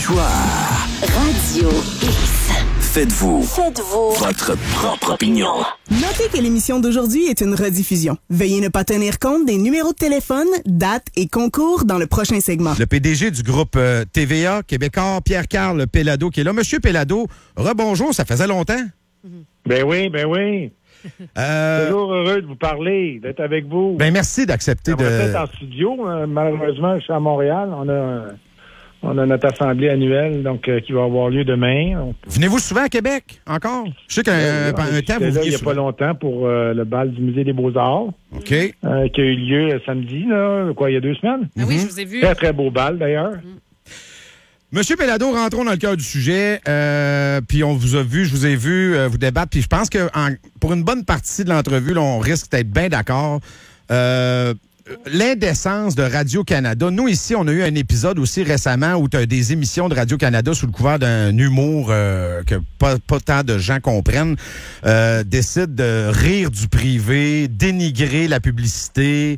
Auditoire. Radio X. Faites-vous votre propre opinion. Notez que l'émission d'aujourd'hui est une rediffusion. Veuillez ne pas tenir compte des numéros de téléphone, dates et concours dans le prochain segment. Le PDG du groupe TVA québécois, Pierre-Carl Péladeau, qui est là. Monsieur Péladeau, rebonjour, ça faisait longtemps. Ben oui. Toujours heureux de vous parler, d'être avec vous. Ben merci d'accepter On va être en studio. Malheureusement, je suis à Montréal. On a notre assemblée annuelle qui va avoir lieu demain. Donc, venez-vous souvent à Québec, encore? Je sais qu'un temps, vous là, il n'y a souvent. pas longtemps pour le bal du Musée des Beaux-Arts. OK. Qui a eu lieu samedi, il y a 2 semaines. Ah oui, je vous ai vu. Très, très beau bal, d'ailleurs. Monsieur Péladeau, rentrons dans le cœur du sujet. Puis on vous a vu, je vous ai vu vous débattre. Puis je pense que pour une bonne partie de l'entrevue, là, on risque d'être bien d'accord. L'indécence de Radio-Canada. Nous, ici, on a eu un épisode aussi récemment où tu as des émissions de Radio-Canada sous le couvert d'un humour que pas tant de gens comprennent, décident de rire du privé, dénigrer la publicité,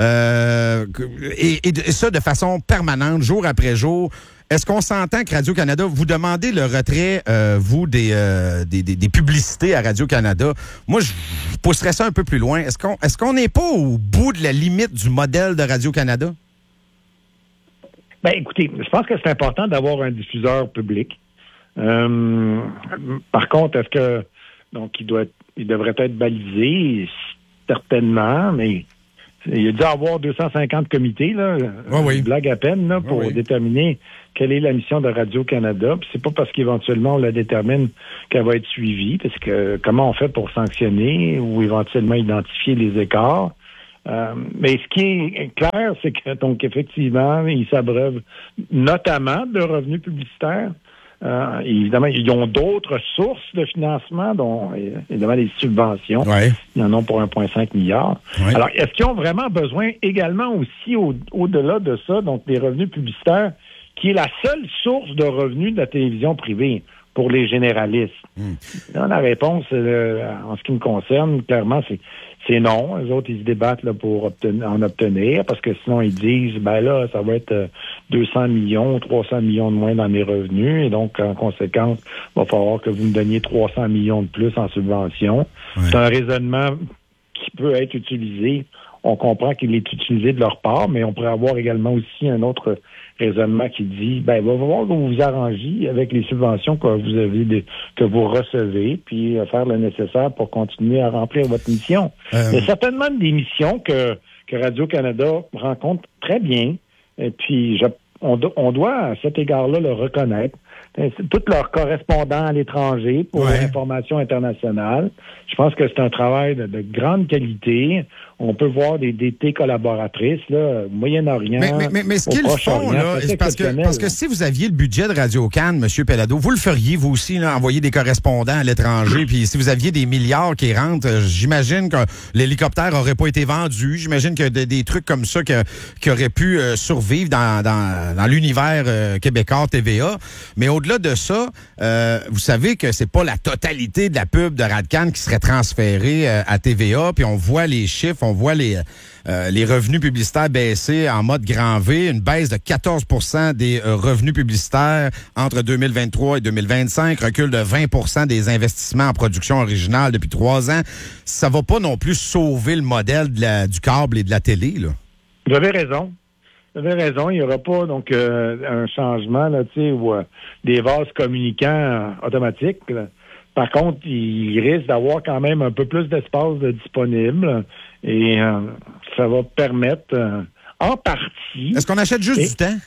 et ça de façon permanente, jour après jour. Est-ce qu'on s'entend que Radio-Canada, vous demandez le retrait, vous, des publicités à Radio-Canada? Moi, je pousserais ça un peu plus loin. Est-ce qu'on n'est pas au bout de la limite du modèle de Radio-Canada? Ben, écoutez, je pense que c'est important d'avoir un diffuseur public. Par contre, est-ce que il devrait être balisé? Certainement, mais il a dû avoir 250 comités, là, oui. Blague à peine, là, pour déterminer quelle est la mission de Radio-Canada. Puis c'est pas parce qu'éventuellement on la détermine qu'elle va être suivie, parce que comment on fait pour sanctionner ou éventuellement identifier les écarts. Mais ce qui est clair, c'est que donc effectivement, ils s'abreuvent notamment de revenus publicitaires. Évidemment, ils ont d'autres sources de financement, dont évidemment les subventions. Ouais. Ils en ont pour 1,5 milliard. Ouais. Alors, est-ce qu'ils ont vraiment besoin également aussi, au-delà de ça, donc des revenus publicitaires, qui est la seule source de revenus de la télévision privée pour les généralistes? Là, la réponse, en ce qui me concerne, clairement, c'est non. Les autres, ils se débattent là, pour en obtenir, parce que sinon, ils disent, là, ça va être 200 millions, 300 millions de moins dans mes revenus, et donc, en conséquence, il va falloir que vous me donniez 300 millions de plus en subvention. Ouais. C'est un raisonnement qui peut être utilisé. On comprend qu'il est utilisé de leur part, mais on pourrait avoir également aussi un autre raisonnement qui dit, va falloir que vous vous arrangiez avec les subventions que vous avez, que vous recevez, puis faire le nécessaire pour continuer à remplir votre mission. Il y a certainement des missions que Radio-Canada rencontre très bien, et puis on doit à cet égard-là le reconnaître. Tous leurs correspondants à l'étranger pour l'information internationale. Je pense que c'est un travail de grande qualité. On peut voir des DT collaboratrices, là, Moyen-Orient. Mais ce qu'ils font, là, c'est parce que si vous aviez le budget de Radio-Can, M. Péladeau, vous le feriez, vous aussi, là, envoyer des correspondants à l'étranger. Puis si vous aviez des milliards qui rentrent, j'imagine que l'hélicoptère n'aurait pas été vendu. J'imagine que des trucs comme ça qui auraient pu survivre dans l'univers québécois TVA. Mais au-delà de ça, vous savez que c'est pas la totalité de la pub de Radio-Can qui serait transférée à TVA. Puis on voit les chiffres, on voit les revenus publicitaires baisser en mode grand V, une baisse de 14 % des revenus publicitaires entre 2023 et 2025, recul de 20 % des investissements en production originale depuis 3 ans. Ça va pas non plus sauver le modèle du câble et de la télé, là. Vous avez raison. Il n'y aura pas donc un changement là, ou des vases communicants automatiques. Là. Par contre, il risque d'avoir quand même un peu plus d'espace disponible et ça va permettre en partie... Est-ce qu'on achète juste du temps?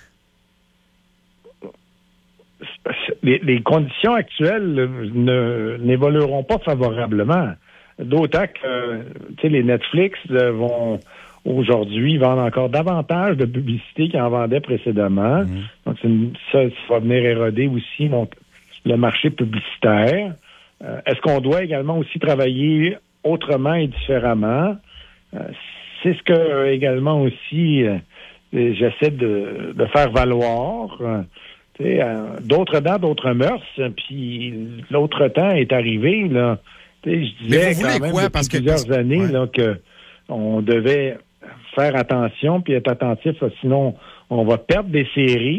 Les conditions actuelles n'évolueront pas favorablement. D'autant que les Netflix vont... aujourd'hui, vendent encore davantage de publicité qu'ils en vendaient précédemment. Donc, ça va venir éroder aussi le marché publicitaire. Est-ce qu'on doit également aussi travailler autrement et différemment? C'est ce que également aussi j'essaie de faire valoir. D'autres dents, d'autres mœurs, puis l'autre temps est arrivé. Là. Je disais quand même depuis plusieurs années là, que on devait faire attention puis être attentif, sinon on va perdre des séries.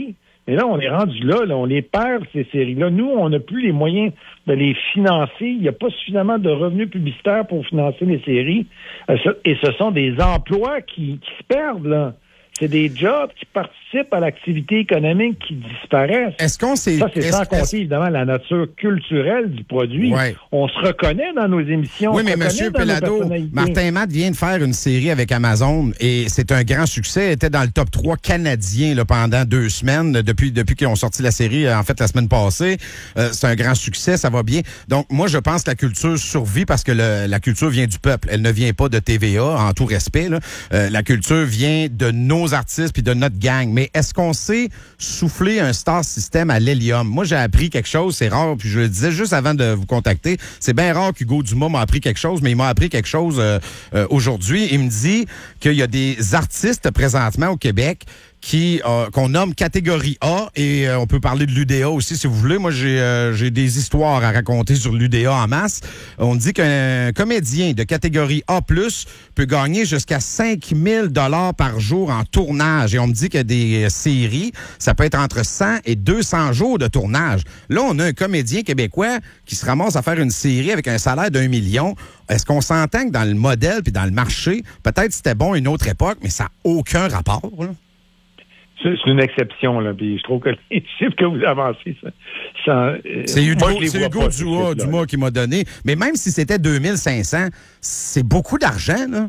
Mais là, on est rendu là, on les perd, ces séries-là. Nous, on n'a plus les moyens de les financer. Il n'y a pas suffisamment de revenus publicitaires pour financer les séries. Et ce sont des emplois qui se perdent, là. C'est des jobs qui participent à l'activité économique qui disparaissent. Ça, c'est sans compter, évidemment, la nature culturelle du produit. Ouais. On se reconnaît dans nos émissions. Oui, mais M. Pelado, Martin Matt vient de faire une série avec Amazon et c'est un grand succès. Il était dans le top 3 canadien là, pendant 2 semaines, depuis qu'ils ont sorti la série, en fait, la semaine passée. C'est un grand succès, ça va bien. Donc, moi, je pense que la culture survit parce que la culture vient du peuple. Elle ne vient pas de TVA, en tout respect. Là. La culture vient de nos artistes puis de notre gang. Mais est-ce qu'on sait souffler un star system à l'hélium? Moi, j'ai appris quelque chose, c'est rare, puis je le disais juste avant de vous contacter, c'est bien rare qu'Hugo Dumas m'a appris quelque chose, mais il m'a appris quelque chose aujourd'hui. Il me dit qu'il y a des artistes présentement au Québec qu'on nomme catégorie A et on peut parler de l'UDA aussi si vous voulez. Moi, j'ai des histoires à raconter sur l'UDA en masse. On dit qu'un comédien de catégorie A+, peut gagner jusqu'à 5 000 $ par jour en tournage. Et on me dit que des séries, ça peut être entre 100 et 200 jours de tournage. Là, on a un comédien québécois qui se ramasse à faire une série avec un salaire d'1 million. Est-ce qu'on s'entend que dans le modèle puis dans le marché, peut-être c'était bon à une autre époque, mais ça n'a aucun rapport, là? C'est une exception, là. Puis je trouve que les chiffres que vous avancez, c'est Hugo Dumas qui m'a donné. Mais même si c'était 2500, c'est beaucoup d'argent, là.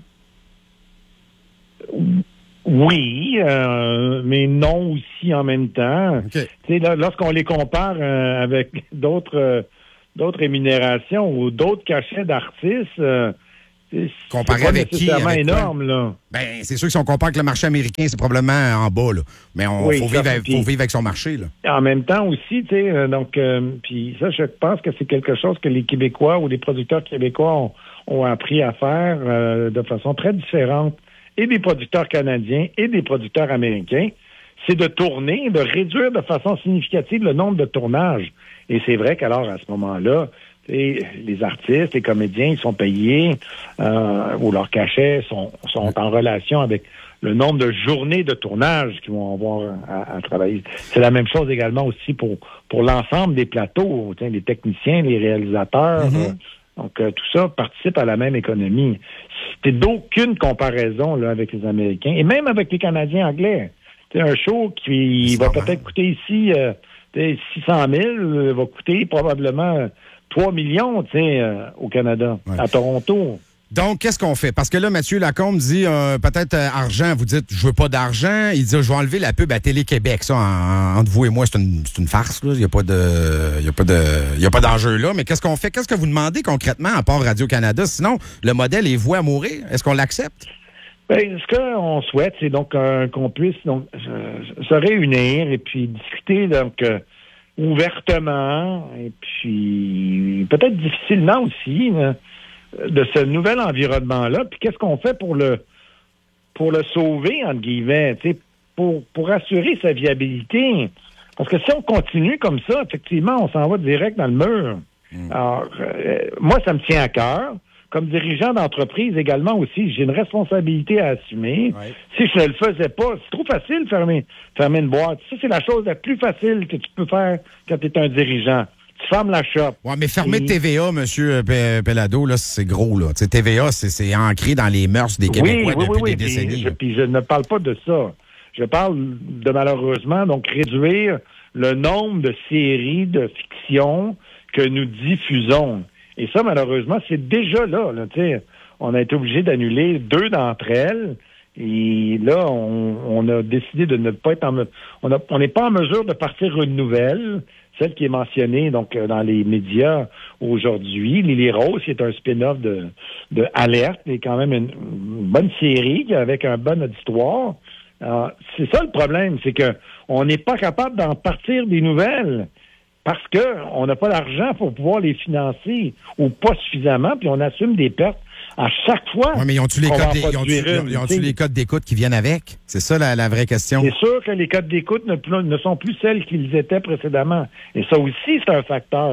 Oui, mais non aussi en même temps. Okay. Tu sais, lorsqu'on les compare avec d'autres rémunérations ou d'autres cachets d'artistes, comparé pas avec qui? Avec énorme, là. Ben, c'est sûr que si on compare avec le marché américain, c'est probablement en bas, là. Mais faut vivre avec son marché, là. En même temps aussi, tu sais, donc, puis ça, je pense que c'est quelque chose que les Québécois ou les producteurs québécois ont appris à faire de façon très différente, et des producteurs canadiens et des producteurs américains, c'est de tourner, de réduire de façon significative le nombre de tournages. Et c'est vrai qu'alors, à ce moment-là, les artistes, les comédiens, ils sont payés ou leurs cachets sont en relation avec le nombre de journées de tournage qu'ils vont avoir à travailler. C'est la même chose également aussi pour l'ensemble des plateaux, les techniciens, les réalisateurs. Donc, tout ça participe à la même économie. C'est d'aucune comparaison là, avec les Américains et même avec les Canadiens anglais. C'est un show qui va peut-être coûter ici 600 000, va coûter probablement 3 millions au Canada, à Toronto. Donc, qu'est-ce qu'on fait? Parce que là, Mathieu Lacombe dit peut-être argent. Vous dites, je veux pas d'argent. Il dit, je vais enlever la pub à Télé-Québec. Ça, entre vous et moi, c'est une farce. Là. Il n'y a pas d'enjeu là. Mais qu'est-ce qu'on fait? Qu'est-ce que vous demandez concrètement à part Radio-Canada? Sinon, le modèle est voué à mourir. Est-ce qu'on l'accepte? Ben, ce qu'on souhaite, c'est donc qu'on puisse se réunir et puis discuter donc ouvertement et puis peut-être difficilement aussi de ce nouvel environnement-là. Puis qu'est-ce qu'on fait pour le sauver, entre guillemets, pour assurer sa viabilité? Parce que si on continue comme ça, effectivement, on s'en va direct dans le mur. Alors, moi, ça me tient à cœur. Comme dirigeant d'entreprise également aussi, j'ai une responsabilité à assumer. Ouais. Si je ne le faisais pas, c'est trop facile de fermer une boîte. Ça, c'est la chose la plus facile que tu peux faire quand tu es un dirigeant. Tu fermes la shop. Oui, mais fermer TVA, M. Pelado, là, c'est gros, là. T'sais, TVA, c'est ancré dans les mœurs des Québécois depuis des décennies. Puis je ne parle pas de ça. Je parle de malheureusement, donc, réduire le nombre de séries de fiction que nous diffusons. Et ça, malheureusement, c'est déjà là. On a été obligé d'annuler 2 d'entre elles. Et là, on a décidé de ne pas être on n'est pas en mesure de partir une nouvelle, celle qui est mentionnée donc dans les médias aujourd'hui. Lily Rose, qui est un spin-off de Alerte, est quand même une bonne série avec un bon auditoire. Alors, c'est ça le problème, c'est que on n'est pas capable d'en partir des nouvelles. Parce qu'on n'a pas l'argent pour pouvoir les financer ou pas suffisamment, puis on assume des pertes à chaque fois. Oui, mais ils ont-tu les codes d'écoute qui viennent avec? C'est ça la vraie question. C'est sûr que les codes d'écoute ne sont plus celles qu'ils étaient précédemment. Et ça aussi, c'est un facteur.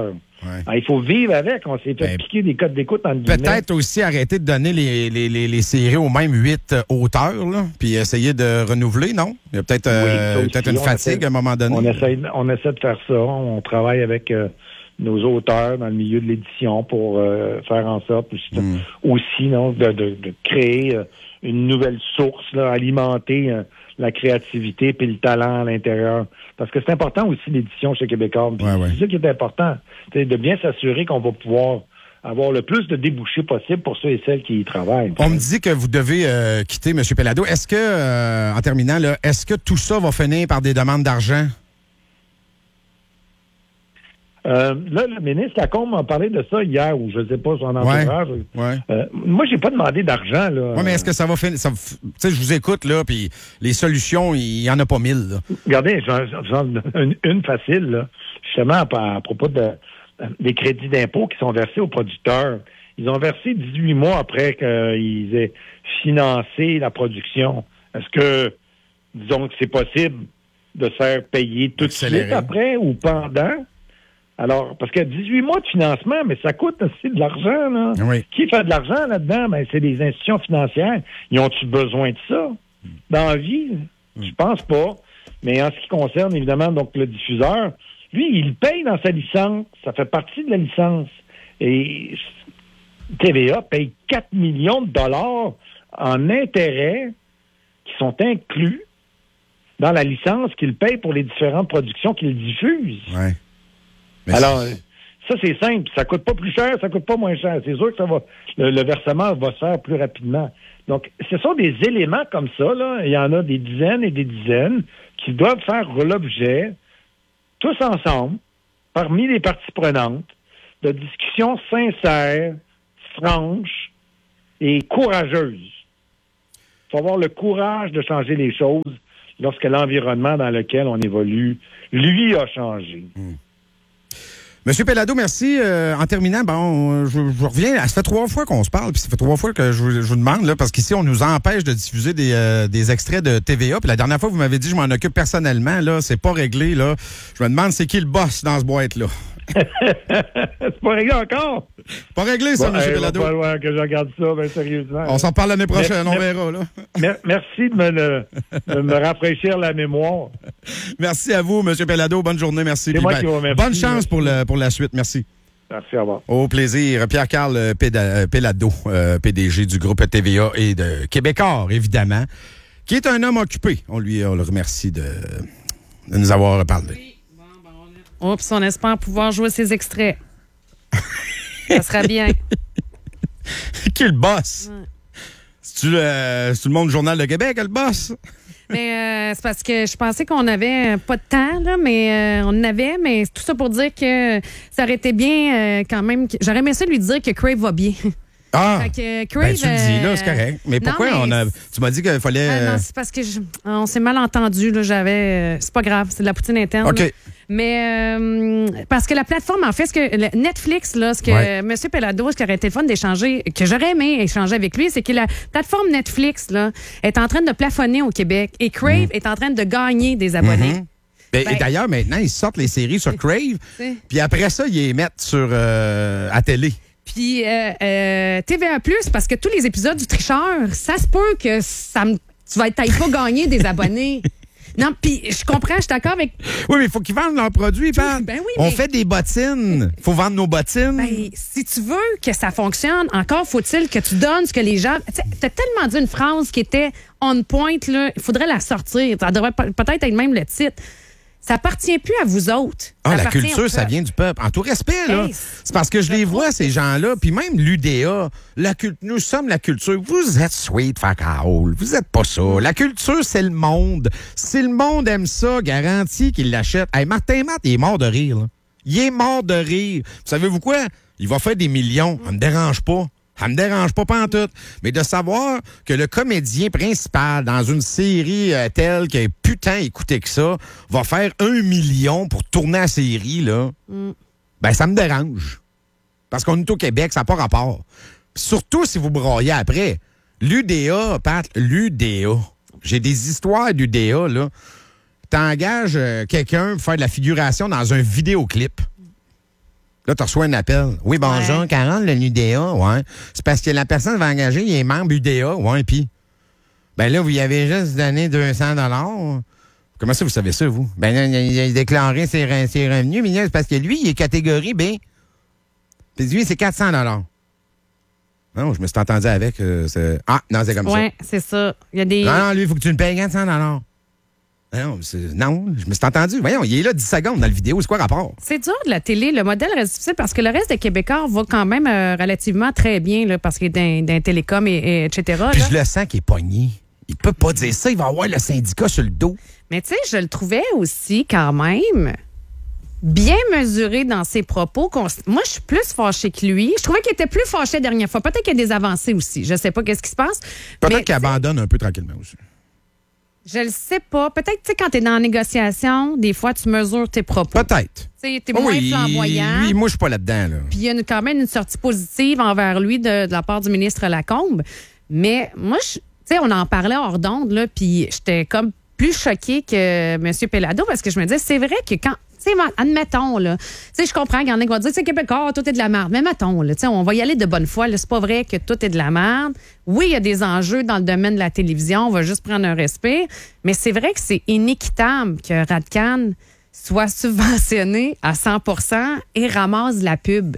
Alors, il faut vivre avec. On s'est fait piquer des codes d'écoute en guillemets. Peut-être aussi arrêter de donner les séries aux mêmes 8 auteurs, là, puis essayer de renouveler, non? Il y a peut-être une fatigue à un moment donné. On essaie de faire ça. On travaille avec nos auteurs dans le milieu de l'édition pour faire en sorte aussi de créer une nouvelle source, là, alimenter la créativité puis le talent à l'intérieur. Parce que c'est important aussi l'édition chez Québécois. C'est ça qui est important. C'est de bien s'assurer qu'on va pouvoir avoir le plus de débouchés possible pour ceux et celles qui y travaillent. On me dit que vous devez quitter, M. Pellado. Est-ce que, en terminant, là, est-ce que tout ça va finir par des demandes d'argent? Là, le ministre Lacombe m'a parlé de ça hier, ou je ne sais pas, son entourage. Moi, j'ai pas demandé d'argent, là. Oui, mais est-ce que ça va finir? Tu sais, je vous écoute, là, puis les solutions, il n'y en a pas 1000, là. Regardez, j'en une facile, là. Justement, à propos des crédits d'impôt qui sont versés aux producteurs. Ils ont versé 18 mois après qu'ils aient financé la production. Est-ce que, disons que c'est possible de se faire payer tout de suite après ou pendant? Alors, parce que 18 mois de financement, mais ça coûte aussi de l'argent, là. Oui. Qui fait de l'argent là-dedans? Ben, c'est des institutions financières. Ils ont-tu besoin de ça dans la vie? Je pense pas. Mais en ce qui concerne, évidemment, donc le diffuseur, lui, il paye dans sa licence. Ça fait partie de la licence. Et TVA paye 4 millions de dollars en intérêts qui sont inclus dans la licence qu'il paye pour les différentes productions qu'il diffuse. Ouais. Alors, ça, c'est simple. Ça coûte pas plus cher, ça coûte pas moins cher. C'est sûr que le versement va se faire plus rapidement. Donc, ce sont des éléments comme ça, là. Il y en a des dizaines et des dizaines qui doivent faire l'objet, tous ensemble, parmi les parties prenantes, de discussions sincères, franches et courageuses. Il faut avoir le courage de changer les choses lorsque l'environnement dans lequel on évolue, lui, a changé. Monsieur Pellado, merci. En terminant, je reviens. Ça fait 3 fois qu'on se parle, puis ça fait 3 fois que je vous demande, là, parce qu'ici, on nous empêche de diffuser des extraits de TVA. Puis la dernière fois, vous m'avez dit, je m'en occupe personnellement. Là, c'est pas réglé. Là, je me demande, c'est qui le boss dans ce boîte-là? C'est pas réglé encore. Pas réglé, ça, M. Pellado. Il va falloir que je regarde ça, bien sérieusement. On s'en parle l'année prochaine, on verra. Là. Merci de me rafraîchir la mémoire. Merci à vous, M. Pellado. Bonne journée, merci. C'est moi qui vous remercie. Bonne chance pour la suite. Merci. Merci, au revoir. Au plaisir. Pierre-Carl Pellado, PDG du groupe TVA et de Québécois, évidemment, qui est un homme occupé. On le remercie de nous avoir parlé. Oups, on espère pouvoir jouer ces extraits. Ça sera bien. Qui est le boss? Ouais. C'est-tu le monde du Journal de Québec, le boss? Mais c'est parce que je pensais qu'on avait pas de temps, là, mais on en avait, mais tout ça pour dire que ça aurait été bien quand même. J'aurais aimé ça lui dire que Crave va bien. Ah! Crave, tu le dis, là, c'est correct. Mais pourquoi tu m'as dit qu'il fallait... non, c'est parce que on s'est mal entendu, là, c'est pas grave, c'est de la poutine interne. OK. Là. Mais parce que la plateforme, en fait, Netflix, là, M. Pellado, ce qui aurait été le fun d'échanger, que j'aurais aimé échanger avec lui, c'est que la plateforme Netflix, là, est en train de plafonner au Québec et Crave est en train de gagner des abonnés. Et d'ailleurs, maintenant, ils sortent les séries sur Crave, puis après ça, ils les mettent sur à télé. Puis TVA+, parce que tous les épisodes du Tricheur, ça se peut que tu vas peut-être pas gagner des abonnés. Non, puis je comprends, je suis d'accord avec... Oui, mais il faut qu'ils vendent leurs produits, Pat. Ben oui, on fait des bottines. Il faut vendre nos bottines. Ben, si tu veux que ça fonctionne, encore faut-il que tu donnes ce que les gens... Tu as tellement dit une phrase qui était on point, là. Il faudrait la sortir. Ça devrait peut-être être même le titre. Ça appartient plus à vous autres. La culture, ça vient du peuple. En tout respect, là. C'est parce que je les vois, ces gens-là, puis même l'UDA, nous sommes la culture. Vous êtes sweet, fuck all. Vous êtes pas ça. La culture, c'est le monde. Si le monde aime ça, garantie qu'il l'achète. Hey, Martin Matt, il est mort de rire, là. Il est mort de rire. Savez-vous quoi? Il va faire des millions. Ça me dérange pas. Ça me dérange pas pantoute. Mais de savoir que le comédien principal dans une série telle qui est putain écouté que ça va faire 1 million pour tourner la série, là, ben ça me dérange. Parce qu'on est au Québec, ça n'a pas rapport. Surtout si vous broyez après. L'UDA, Pat, l'UDA. J'ai des histoires d'UDA, là. T'engages quelqu'un pour faire de la figuration dans un vidéoclip. Là, tu reçois un appel. Oui, bonjour, Ouais. Carole, le UDA, ouais. C'est parce que la personne va engager, il est membre UDA, ouais, puis... Ben là, vous y avez juste donné 200 $. Comment ça, vous savez ça, vous? Ben là, il a déclaré ses revenus, mais là, c'est parce que lui, il est catégorie B. Puis lui, c'est 400 $. Non, je me suis entendu avec. Ah, non, c'est comme ça. Oui, c'est ça. Il y a des. Non, lui, il faut que tu me payes 400 $. Non, je me suis entendu. Voyons, il est là 10 secondes dans la vidéo. C'est quoi le rapport? C'est dur de la télé. Le modèle reste difficile parce que le reste des Québécois va quand même relativement très bien là, parce qu'il est dans télécom et etc. Puis là. je le sens qu'il est pogné. Il peut pas dire ça. Il va avoir le syndicat sur le dos. Mais tu sais, je le trouvais aussi quand même bien mesuré dans ses propos. Moi, je suis plus fâchée que lui. Je trouvais qu'il était plus fâché la dernière fois. Peut-être qu'il y a des avancées aussi. Je sais pas qu'est-ce qui se passe. Peut-être qu'il abandonne un peu tranquillement aussi. Je le sais pas. Peut-être, tu sais, quand tu es dans la négociation, des fois, tu mesures tes propos. Peut-être. Tu sais, t'es moins flamboyant. Lui, moi, je suis pas là-dedans. Là. Puis il y a quand même une sortie positive envers lui de la part du ministre Lacombe. Mais moi, tu sais, on en parlait hors d'onde, là, puis j'étais comme plus choquée que M. Pellado parce que je me disais, c'est vrai que quand... Tu sais, admettons, là. Tu sais, je comprends qu'il y en a qui vont dire, c'est Québécois, tout est de la merde. Mais mettons, là, tu sais, on va y aller de bonne foi. Là, c'est pas vrai que tout est de la merde. Oui, il y a des enjeux dans le domaine de la télévision. On va juste prendre un respect. Mais c'est vrai que c'est inéquitable que Radcan soit subventionné à 100% et ramasse la pub.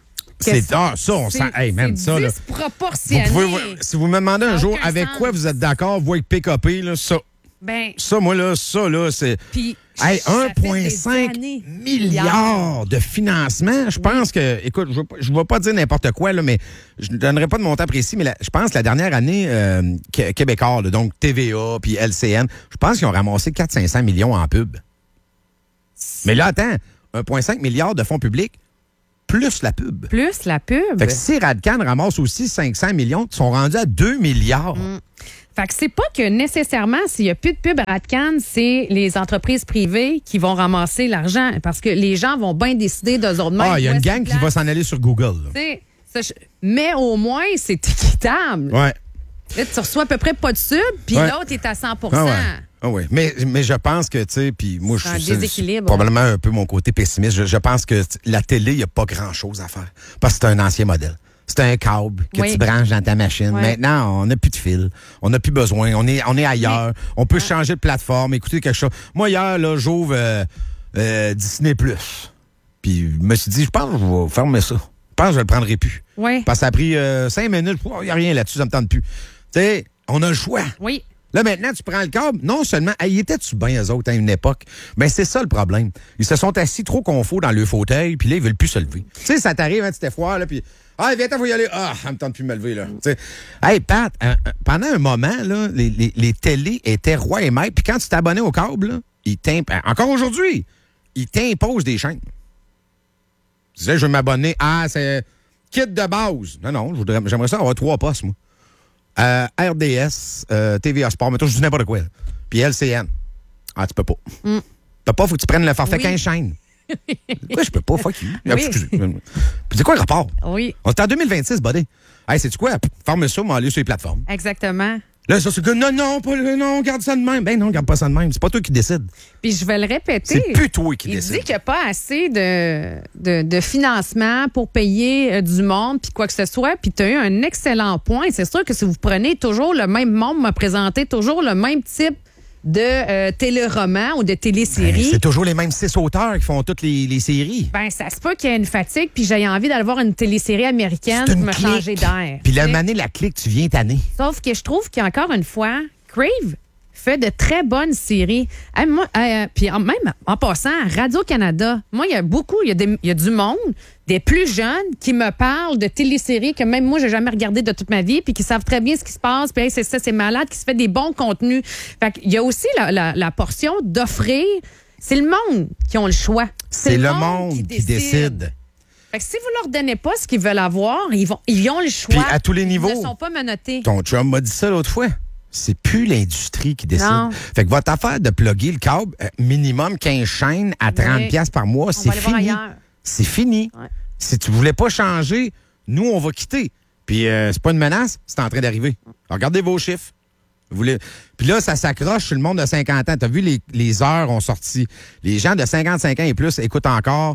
On sent. Hey, man, ça, là. Disproportionné. Si vous me demandez un jour avec sens. quoi vous êtes d'accord, vous avec PKP, là, ça. Ben, Ça, moi, là, c'est. puis, Hey, ça fait des 1,5 années. milliard de financement. Je pense que, écoute, je ne vais pas dire n'importe quoi, là, mais je ne donnerai pas de montant précis, mais je pense que la dernière année, Québécois, là, donc TVA puis LCN, je pense qu'ils ont ramassé 400-500 millions en pub. Mais là, attends, 1,5 milliard de fonds publics, plus la pub. Plus la pub. Fait que si Radcan ramasse aussi 500 millions, ils sont rendus à 2 milliards. Fait que c'est pas que nécessairement, s'il y a plus de pub à Radcan, c'est les entreprises privées qui vont ramasser l'argent. Parce que les gens vont bien décider d'eux autres mêmes. Ah, il y a une gang qui va s'en aller sur Google. Là. Mais au moins, c'est équitable. Ouais. Là, tu reçois à peu près pas de sub, puis Ouais. l'autre est à 100 Ah ouais. Ah ouais. Mais je pense que, tu sais, puis moi, C'est un c'est déséquilibre. probablement un peu mon côté pessimiste. Je pense que la télé, il n'y a pas grand-chose à faire. Parce que c'est un ancien modèle. C'est un câble que Oui. tu branches dans ta machine. Ouais. Maintenant, on n'a plus de fil. On n'a plus besoin. On est ailleurs. On peut changer de plateforme, écouter quelque chose. Moi, hier, là, j'ouvre Disney+. Puis je me suis dit, je pense que je vais fermer ça. Je pense que je ne le prendrai plus. Oui. Parce que ça a pris 5 minutes. Il n'y a rien là-dessus, ça ne me tente plus. Tu sais, on a le choix. Oui. Là, maintenant, tu prends le câble. Non seulement, ils étaient-tu bien, eux autres, à une époque? Ben, c'est ça le problème. Ils se sont assis trop confort dans le fauteuil, puis là, ils veulent plus se lever. Tu sais, ça t'arrive, hein, tu t'es froid, là, puis viens, faut y aller. Ça me tente plus de me lever, là. Tu sais, hey, Pat, pendant un moment, là, les télés étaient rois et maîtres, puis quand tu t'abonnais au câble, là, encore aujourd'hui, ils t'imposent des chaînes. Tu disais, je veux m'abonner. C'est kit de base. Non, j'aimerais ça avoir 3 postes, moi. RDS, TVA Sport, mettons, je dis n'importe quoi. Puis LCN. Tu peux pas. Tu peux pas, faut que tu prennes le forfait 15 chaînes. Pourquoi je peux pas? Fuck you. Oui. Excusez. Puis c'est quoi le rapport? Oui. On est en 2026, buddy. Hey, sais-tu quoi? Ferme ça, m'en aller sur les plateformes. Exactement. Là, ça, c'est que non, garde ça de même. Ben non, garde pas ça de même. C'est pas toi qui décide. Puis je vais le répéter. C'est plus toi qui Il décide. dit qu'il n'y a pas assez de financement pour payer du monde puis quoi que ce soit. Puis tu as eu un excellent point. C'est sûr que si vous prenez toujours le même monde, me présenter toujours le même type de téléroman ou de télésérie. Ben, c'est toujours les mêmes 6 auteurs qui font toutes les séries. Ben, ça se peut qu'il y ait une fatigue, puis j'ai envie d'aller voir une télésérie américaine pour me changer d'air. Puis la Tu sais? manée, la clique, tu viens tanner. Sauf que je trouve qu'encore une fois, Crave fait de très bonnes séries. Hey, moi, puis même en passant, Radio-Canada, moi, il y a du monde, des plus jeunes, qui me parlent de téléséries que même moi, j'ai jamais regardé de toute ma vie, puis qui savent très bien ce qui se passe, puis hey, c'est malade, qui se fait des bons contenus. Fait qu'il y a aussi la portion d'offrir. C'est le monde qui ont le choix. C'est le monde qui décide. Fait que si vous leur donnez pas ce qu'ils veulent avoir, ils ont le choix. Puis à tous les niveaux. Ils ne sont pas menottés. Ton chum m'a dit ça l'autre fois. C'est plus l'industrie qui décide. Non. Fait que votre affaire de plugger le câble, minimum 15 chaînes à 30 piastres par mois, c'est va aller voir fini. ailleurs. C'est fini. Ouais. Si tu voulais pas changer, nous, on va quitter. Puis c'est pas une menace, c'est en train d'arriver. Alors, regardez vos chiffres. Puis là, ça s'accroche sur le monde de 50 ans. T'as vu, les heures ont sorti. Les gens de 55 ans et plus écoutent encore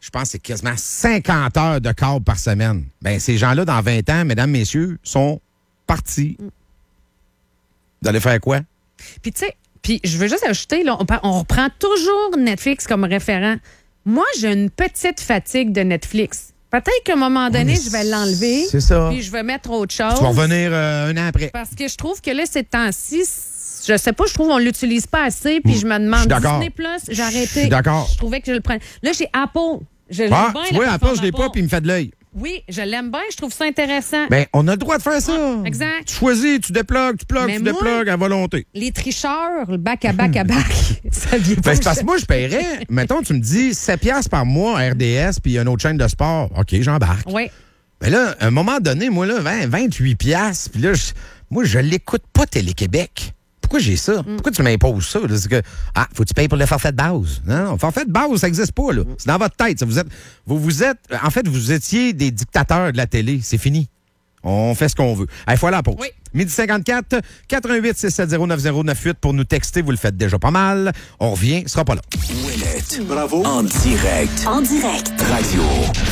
je pense que c'est quasiment 50 heures de câble par semaine. Ben ces gens-là, dans 20 ans, mesdames, messieurs, sont partis. Vous allez faire quoi? Puis, tu sais, je veux juste ajouter, là, on reprend toujours Netflix comme référent. Moi, j'ai une petite fatigue de Netflix. Peut-être qu'à un moment donné, je vais l'enlever. C'est ça. Puis je vais mettre autre chose. Tu vas revenir un an après. Parce que je trouve que là, ces temps-ci, je sais pas, je trouve qu'on l'utilise pas assez. Puis je me demande, Disney Plus, j'ai arrêté. Je suis d'accord. Je trouvais que je le prenais. Là, j'ai Apple. Je l'aime bien. Tu vois, Apple, je l'ai pas, puis il me fait de l'œil. Oui, je l'aime bien, je trouve ça intéressant. Ben, on a le droit de faire ça. Exact. Tu choisis, tu déplugues, tu déplugues à volonté. Les tricheurs, le bac à bac, ça vient pas. Ben, c'est parce que moi, je paierais, mettons, tu me dis 7$ par mois à RDS, puis une autre chaîne de sport. OK, j'embarque. Oui. Ben là, à un moment donné, moi, là, 28$, puis là, moi, je l'écoute pas Télé-Québec. Pourquoi j'ai ça? Pourquoi tu m'imposes ça? C'est que, faut que tu payes pour le forfait de base. Non, forfait de base, ça n'existe pas, là. C'est dans votre tête. Ça, en fait, vous étiez des dictateurs de la télé. C'est fini. On fait ce qu'on veut. Allez, faut aller à la pause. Oui. 12h54, 88-670-9098 pour nous texter. Vous le faites déjà pas mal. On revient, ce sera pas là. Ouellette. Bravo. En direct. En direct. Radio.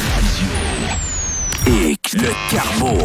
Et le Carbo.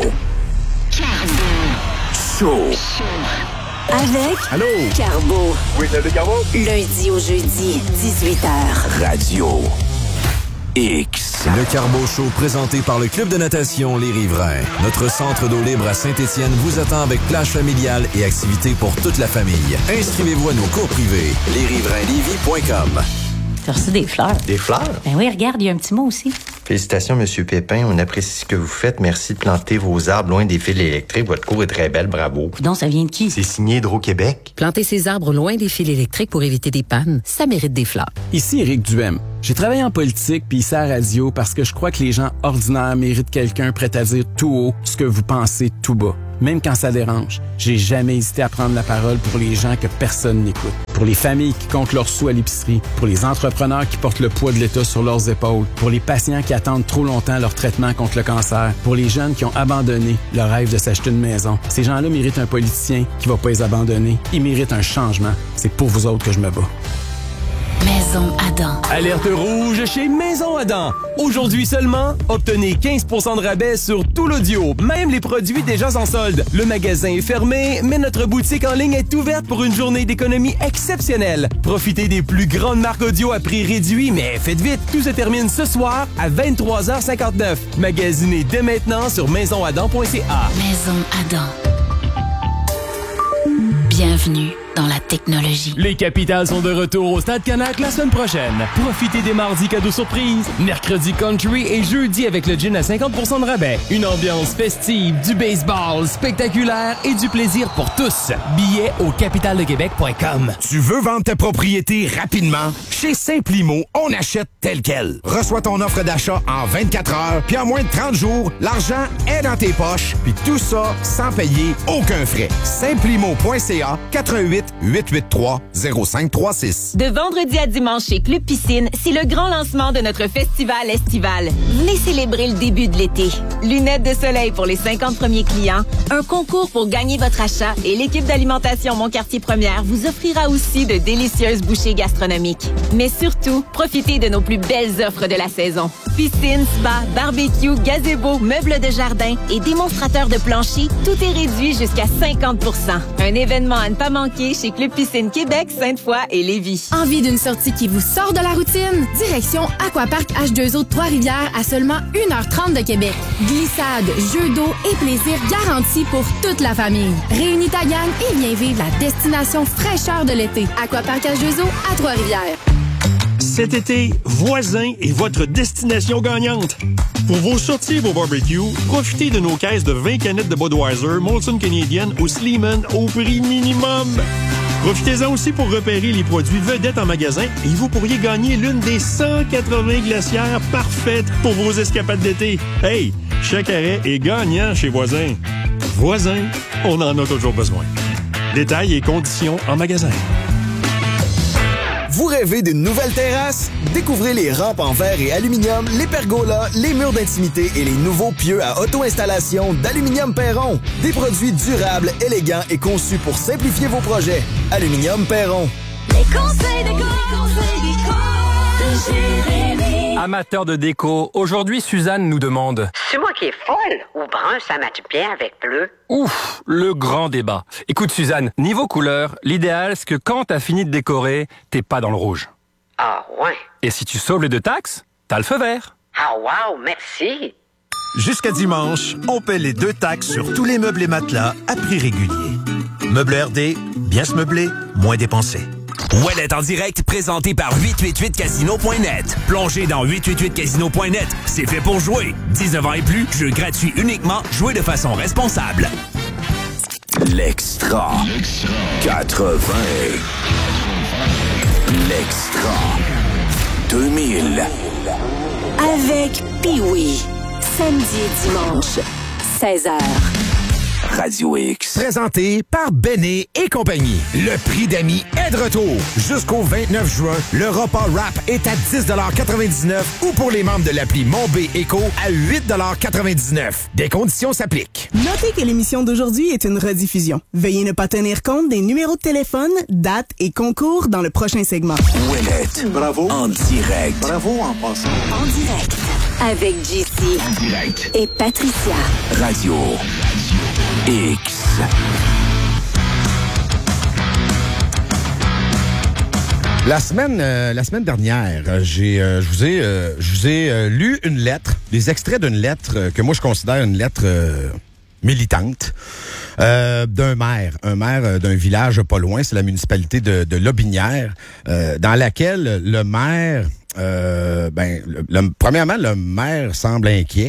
Show. Avec Allô? Carbo. Oui, c'est le Carbo. Lundi au jeudi, 18h. Radio X. Le Carbo Show présenté par le Club de natation Les Riverains. Notre centre d'eau libre à Saint-Étienne vous attend avec plage familiale et activités pour toute la famille. Inscrivez-vous à nos cours privés. lesriverainlevy.com. T'as reçu des fleurs. Des fleurs? Ben oui, regarde, il y a un petit mot aussi. Félicitations, M. Pépin. On apprécie ce que vous faites. Merci de planter vos arbres loin des fils électriques. Votre cour est très belle. Bravo. Donc, ça vient de qui? C'est signé Hydro-Québec. Planter ses arbres loin des fils électriques pour éviter des pannes, ça mérite des fleurs. Ici Éric Duhem. J'ai travaillé en politique puis ici à la radio parce que je crois que les gens ordinaires méritent quelqu'un prêt à dire tout haut ce que vous pensez tout bas. Même quand ça dérange, j'ai jamais hésité à prendre la parole pour les gens que personne n'écoute. Pour les familles qui comptent leurs sous à l'épicerie, pour les entrepreneurs qui portent le poids de l'État sur leurs épaules, pour les patients qui attendent trop longtemps leur traitement contre le cancer, pour les jeunes qui ont abandonné le rêve de s'acheter une maison. Ces gens-là méritent un politicien qui va pas les abandonner. Ils méritent un changement. C'est pour vous autres que je me bats. Maison Adam. Alerte rouge chez Maison Adam. Aujourd'hui seulement, obtenez 15% de rabais sur tout l'audio, même les produits déjà en solde. Le magasin est fermé, mais notre boutique en ligne est ouverte pour une journée d'économie exceptionnelle. Profitez des plus grandes marques audio à prix réduit, mais faites vite, tout se termine ce soir à 23h59. Magasinez dès maintenant sur maisonadam.ca. Maison Adam. Bienvenue dans la technologie. Les Capitals sont de retour au Stade Canac la semaine prochaine. Profitez des mardis cadeaux surprises, mercredi country et jeudi avec le gin à 50% de rabais. Une ambiance festive, du baseball spectaculaire et du plaisir pour tous. Billets au capitaldequebec.com. Tu veux vendre ta propriété rapidement? Chez Simplimo, on achète tel quel. Reçois ton offre d'achat en 24 heures, puis en moins de 30 jours, l'argent est dans tes poches, puis tout ça sans payer aucun frais. Simplimo.ca 88-883-0536. De vendredi à dimanche chez Club Piscine, c'est le grand lancement de notre festival estival. Venez célébrer le début de l'été. Lunettes de soleil pour les 50 premiers clients, un concours pour gagner votre achat et l'équipe d'alimentation Mon Quartier Première vous offrira aussi de délicieuses bouchées gastronomiques. Mais surtout, profitez de nos plus belles offres de la saison. Piscine, spa, barbecue, gazebo, meubles de jardin et démonstrateurs de plancher, tout est réduit jusqu'à 50%. Un événement à ne pas manquer chez Club Piscine Québec, Sainte-Foy et Lévis. Envie d'une sortie qui vous sort de la routine? Direction Aquapark H2O de Trois-Rivières à seulement 1h30 de Québec. Glissade, jeux d'eau et plaisir garantis pour toute la famille. Réunis ta gang et viens vivre la destination fraîcheur de l'été. Aquapark H2O à Trois-Rivières. Cet été, Voisin est votre destination gagnante. Pour vos sorties et vos barbecues, profitez de nos caisses de 20 canettes de Budweiser Molson Canadian ou Sleeman au prix minimum. Profitez-en aussi pour repérer les produits vedettes en magasin et vous pourriez gagner l'une des 180 glacières parfaites pour vos escapades d'été. Hey, chaque arrêt est gagnant chez Voisin. Voisin, on en a toujours besoin. Détails et conditions en magasin. Vous rêvez d'une nouvelle terrasse? Découvrez les rampes en verre et aluminium, les pergolas, les murs d'intimité et les nouveaux pieux à auto-installation d'Aluminium Perron. Des produits durables, élégants et conçus pour simplifier vos projets. Aluminium Perron. Les conseils de Jérémy. Amateur de déco, aujourd'hui, Suzanne nous demande... C'est moi qui est folle ou brun, ça matche bien avec bleu? Ouf, le grand débat. Écoute, Suzanne, niveau couleur, l'idéal, c'est que quand t'as fini de décorer, t'es pas dans le rouge. Ah ouais. Et si tu sauves les 2 taxes, t'as le feu vert. Ah wow, merci. Jusqu'à dimanche, on paie les 2 taxes sur tous les meubles et matelas à prix régulier. Meubles RD, bien se meubler, moins dépenser. Ouellet en direct, présenté par 888casino.net. Plongez dans 888casino.net, c'est fait pour jouer. 19 ans et plus, jeu gratuit uniquement, jouez de façon responsable. L'Extra. 80. L'Extra. 2000. Avec Pee-Wee. Samedi et dimanche, 16h. Radio X. Présenté par Béné et compagnie. Le prix d'amis est de retour. Jusqu'au 29 juin, le repas rap est à 10,99$ ou pour les membres de l'appli Mon B Éco à 8,99$. Des conditions s'appliquent. Notez que l'émission d'aujourd'hui est une rediffusion. Veuillez ne pas tenir compte des numéros de téléphone, dates et concours dans le prochain segment. Ouellet. Bravo. En direct. Bravo en passant. En direct. Avec JC. En direct. Et Patricia. Radio X. La semaine dernière, je vous ai lu une lettre, des extraits d'une lettre que moi je considère une lettre militante d'un maire d'un village pas loin, c'est la municipalité de Lobinière, dans laquelle le maire, premièrement, le maire semble inquiet.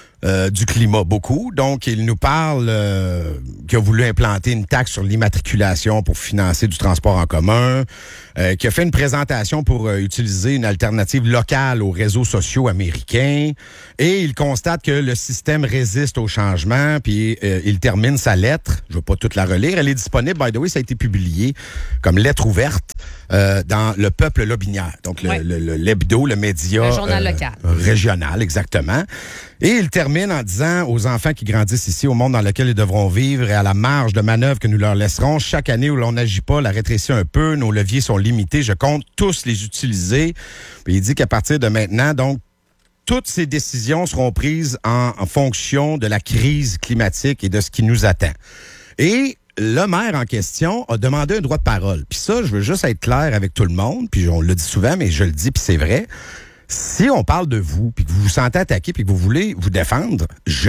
Du climat beaucoup. Donc, il nous parle qu'il a voulu implanter une taxe sur l'immatriculation pour financer du transport en commun, qui a fait une présentation pour utiliser une alternative locale aux réseaux sociaux américains. Et il constate que le système résiste au changement, puis il termine sa lettre. Je ne vais pas toute la relire. Elle est disponible, by the way, ça a été publié comme lettre ouverte dans Le Peuple Lobinière. Donc, l'hebdo, le média... Le journal local. Régional, exactement. Et il termine en disant aux enfants qui grandissent ici, au monde dans lequel ils devront vivre et à la marge de manœuvre que nous leur laisserons, chaque année où l'on n'agit pas, la rétrécit un peu, nos leviers sont limités, je compte tous les utiliser. Puis il dit qu'à partir de maintenant, donc, toutes ces décisions seront prises en fonction de la crise climatique et de ce qui nous attend. Et le maire en question a demandé un droit de parole. Puis ça, je veux juste être clair avec tout le monde, puis on le dit souvent, mais je le dis, puis c'est vrai. Si on parle de vous, puis que vous vous sentez attaqué, puis que vous voulez vous défendre, je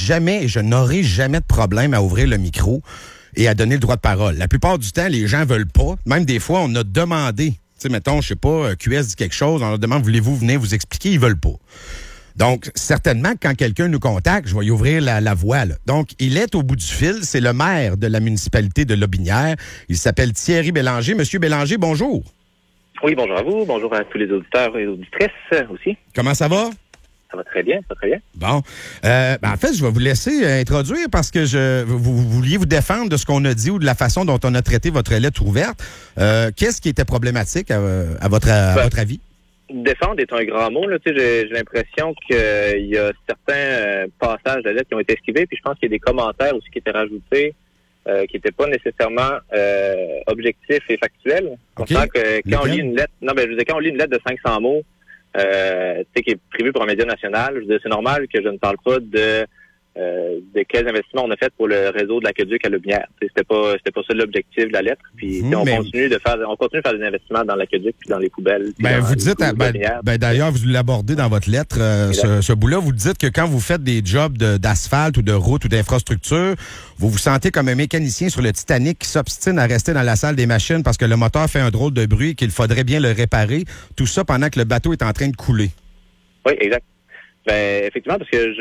n'aurai jamais de problème à ouvrir le micro et à donner le droit de parole. La plupart du temps, les gens veulent pas. Même des fois, on a demandé, tu sais, mettons, je sais pas, QS dit quelque chose, on leur demande, voulez-vous venir vous expliquer? Ils veulent pas. Donc, certainement, quand quelqu'un nous contacte, je vais y ouvrir la voie. Là. Donc, il est au bout du fil. C'est le maire de la municipalité de Lobinière. Il s'appelle Thierry Bélanger. Monsieur Bélanger, bonjour. Oui, bonjour à vous. Bonjour à tous les auditeurs et auditrices aussi. Comment ça va? Ça va très bien, ça va très bien. Bon. En fait, je vais vous laisser introduire parce que vous vouliez vous défendre de ce qu'on a dit ou de la façon dont on a traité votre lettre ouverte. Qu'est-ce qui était problématique à votre avis? Défendre est un grand mot. Là. Tu sais, j'ai l'impression qu'il y a certains passages de la lettre qui ont été esquivés, puis je pense qu'il y a des commentaires aussi qui étaient rajoutés qui n'étaient pas nécessairement objectifs et factuels. Okay. Que quand on lit une lettre, quand on lit une lettre de 500 mots, qui est prévue pour un média national, je veux dire, c'est normal que je ne parle pas de quels investissements on a fait pour le réseau de l'aqueduc à Lobinière. C'était pas ça l'objectif de la lettre. Puis on continue de faire des investissements dans l'aqueduc puis dans les poubelles. Vous dites, d'ailleurs, vous l'abordez dans votre lettre, ce bout-là, vous dites que quand vous faites des jobs d'asphalte ou de route ou d'infrastructure, vous vous sentez comme un mécanicien sur le Titanic qui s'obstine à rester dans la salle des machines parce que le moteur fait un drôle de bruit et qu'il faudrait bien le réparer. Tout ça pendant que le bateau est en train de couler. Oui, exact. Effectivement, parce que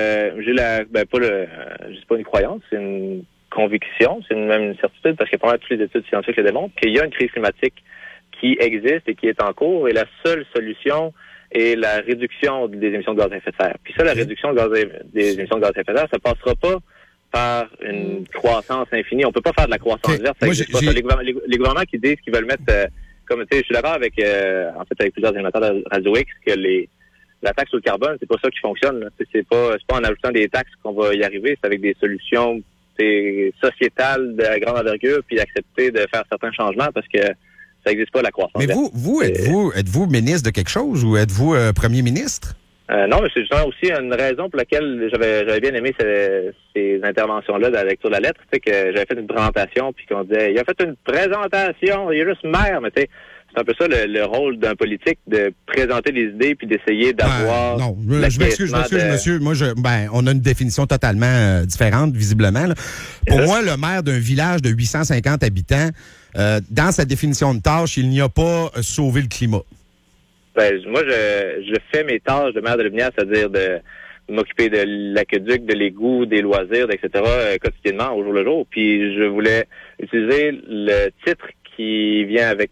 c'est pas une croyance, c'est une conviction, c'est même une certitude, parce que pendant toutes les études scientifiques le démontrent, qu'il y a une crise climatique qui existe et qui est en cours, et la seule solution est la réduction des émissions de gaz à effet de serre. Puis ça, la réduction des émissions de gaz à effet de serre, ça passera pas par une croissance infinie. On peut pas faire de la croissance verte. Les gouvernements qui disent qu'ils veulent mettre, je suis d'accord avec plusieurs animateurs de Radio X, que la taxe sur le carbone, c'est pas ça qui fonctionne. Là. C'est pas en ajoutant des taxes qu'on va y arriver, c'est avec des solutions sociétales de grande envergure, puis accepter de faire certains changements, parce que Ça n'existe pas, la croissance verte. Mais vous êtes-vous ministre de quelque chose ou êtes-vous premier ministre? Non, mais c'est justement aussi une raison pour laquelle j'avais bien aimé ces interventions-là de la lecture de la lettre. Tu sais, que j'avais fait une présentation, puis qu'on disait, il a fait une présentation, il est juste maire, mais tu sais, c'est un peu ça le rôle d'un politique, de présenter des idées puis d'essayer d'avoir... non, je m'excuse, monsieur. Moi, on a une définition totalement différente, visiblement. Là. Pour moi, le maire d'un village de 850 habitants, dans sa définition de tâche, il n'y a pas sauvé le climat. Moi, je fais mes tâches de maire de Lobinière, c'est-à-dire de m'occuper de l'aqueduc, de l'égout, des loisirs, etc., quotidiennement, au jour le jour. Puis je voulais utiliser le titre qui vient avec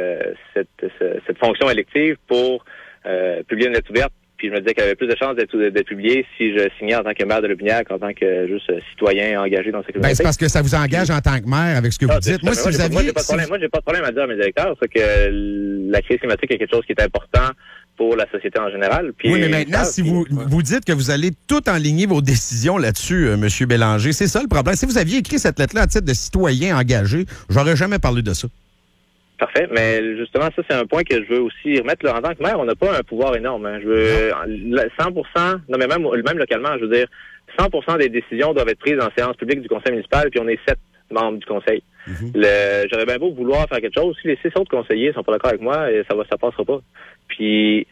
cette fonction élective pour publier une lettre ouverte. Puis je me disais qu'il y avait plus de chances d'être publié si je signais en tant que maire de Lobinière qu'en tant que juste citoyen engagé dans cette communauté. C'est parce que ça vous engage en tant que maire avec ce que vous dites. Moi, j'ai pas de problème à dire à mes électeurs, c'est que la crise climatique est quelque chose qui est important pour la société en général. Puis, oui, mais maintenant, si vous dites que vous allez tout enligner vos décisions là-dessus, M. Bélanger, c'est ça le problème. Si vous aviez écrit cette lettre-là à titre de citoyen engagé, j'aurais jamais parlé de ça. Parfait, mais justement, ça, c'est un point que je veux aussi remettre. Là, en tant que maire, on n'a pas un pouvoir énorme. Hein. Je veux 100%, non, mais même localement, je veux dire, 100% des décisions doivent être prises en séance publique du conseil municipal, puis on est 7 membres du conseil. J'aurais bien beau vouloir faire quelque chose, si les 6 autres conseillers sont pas d'accord avec moi, ça passera pas. Puis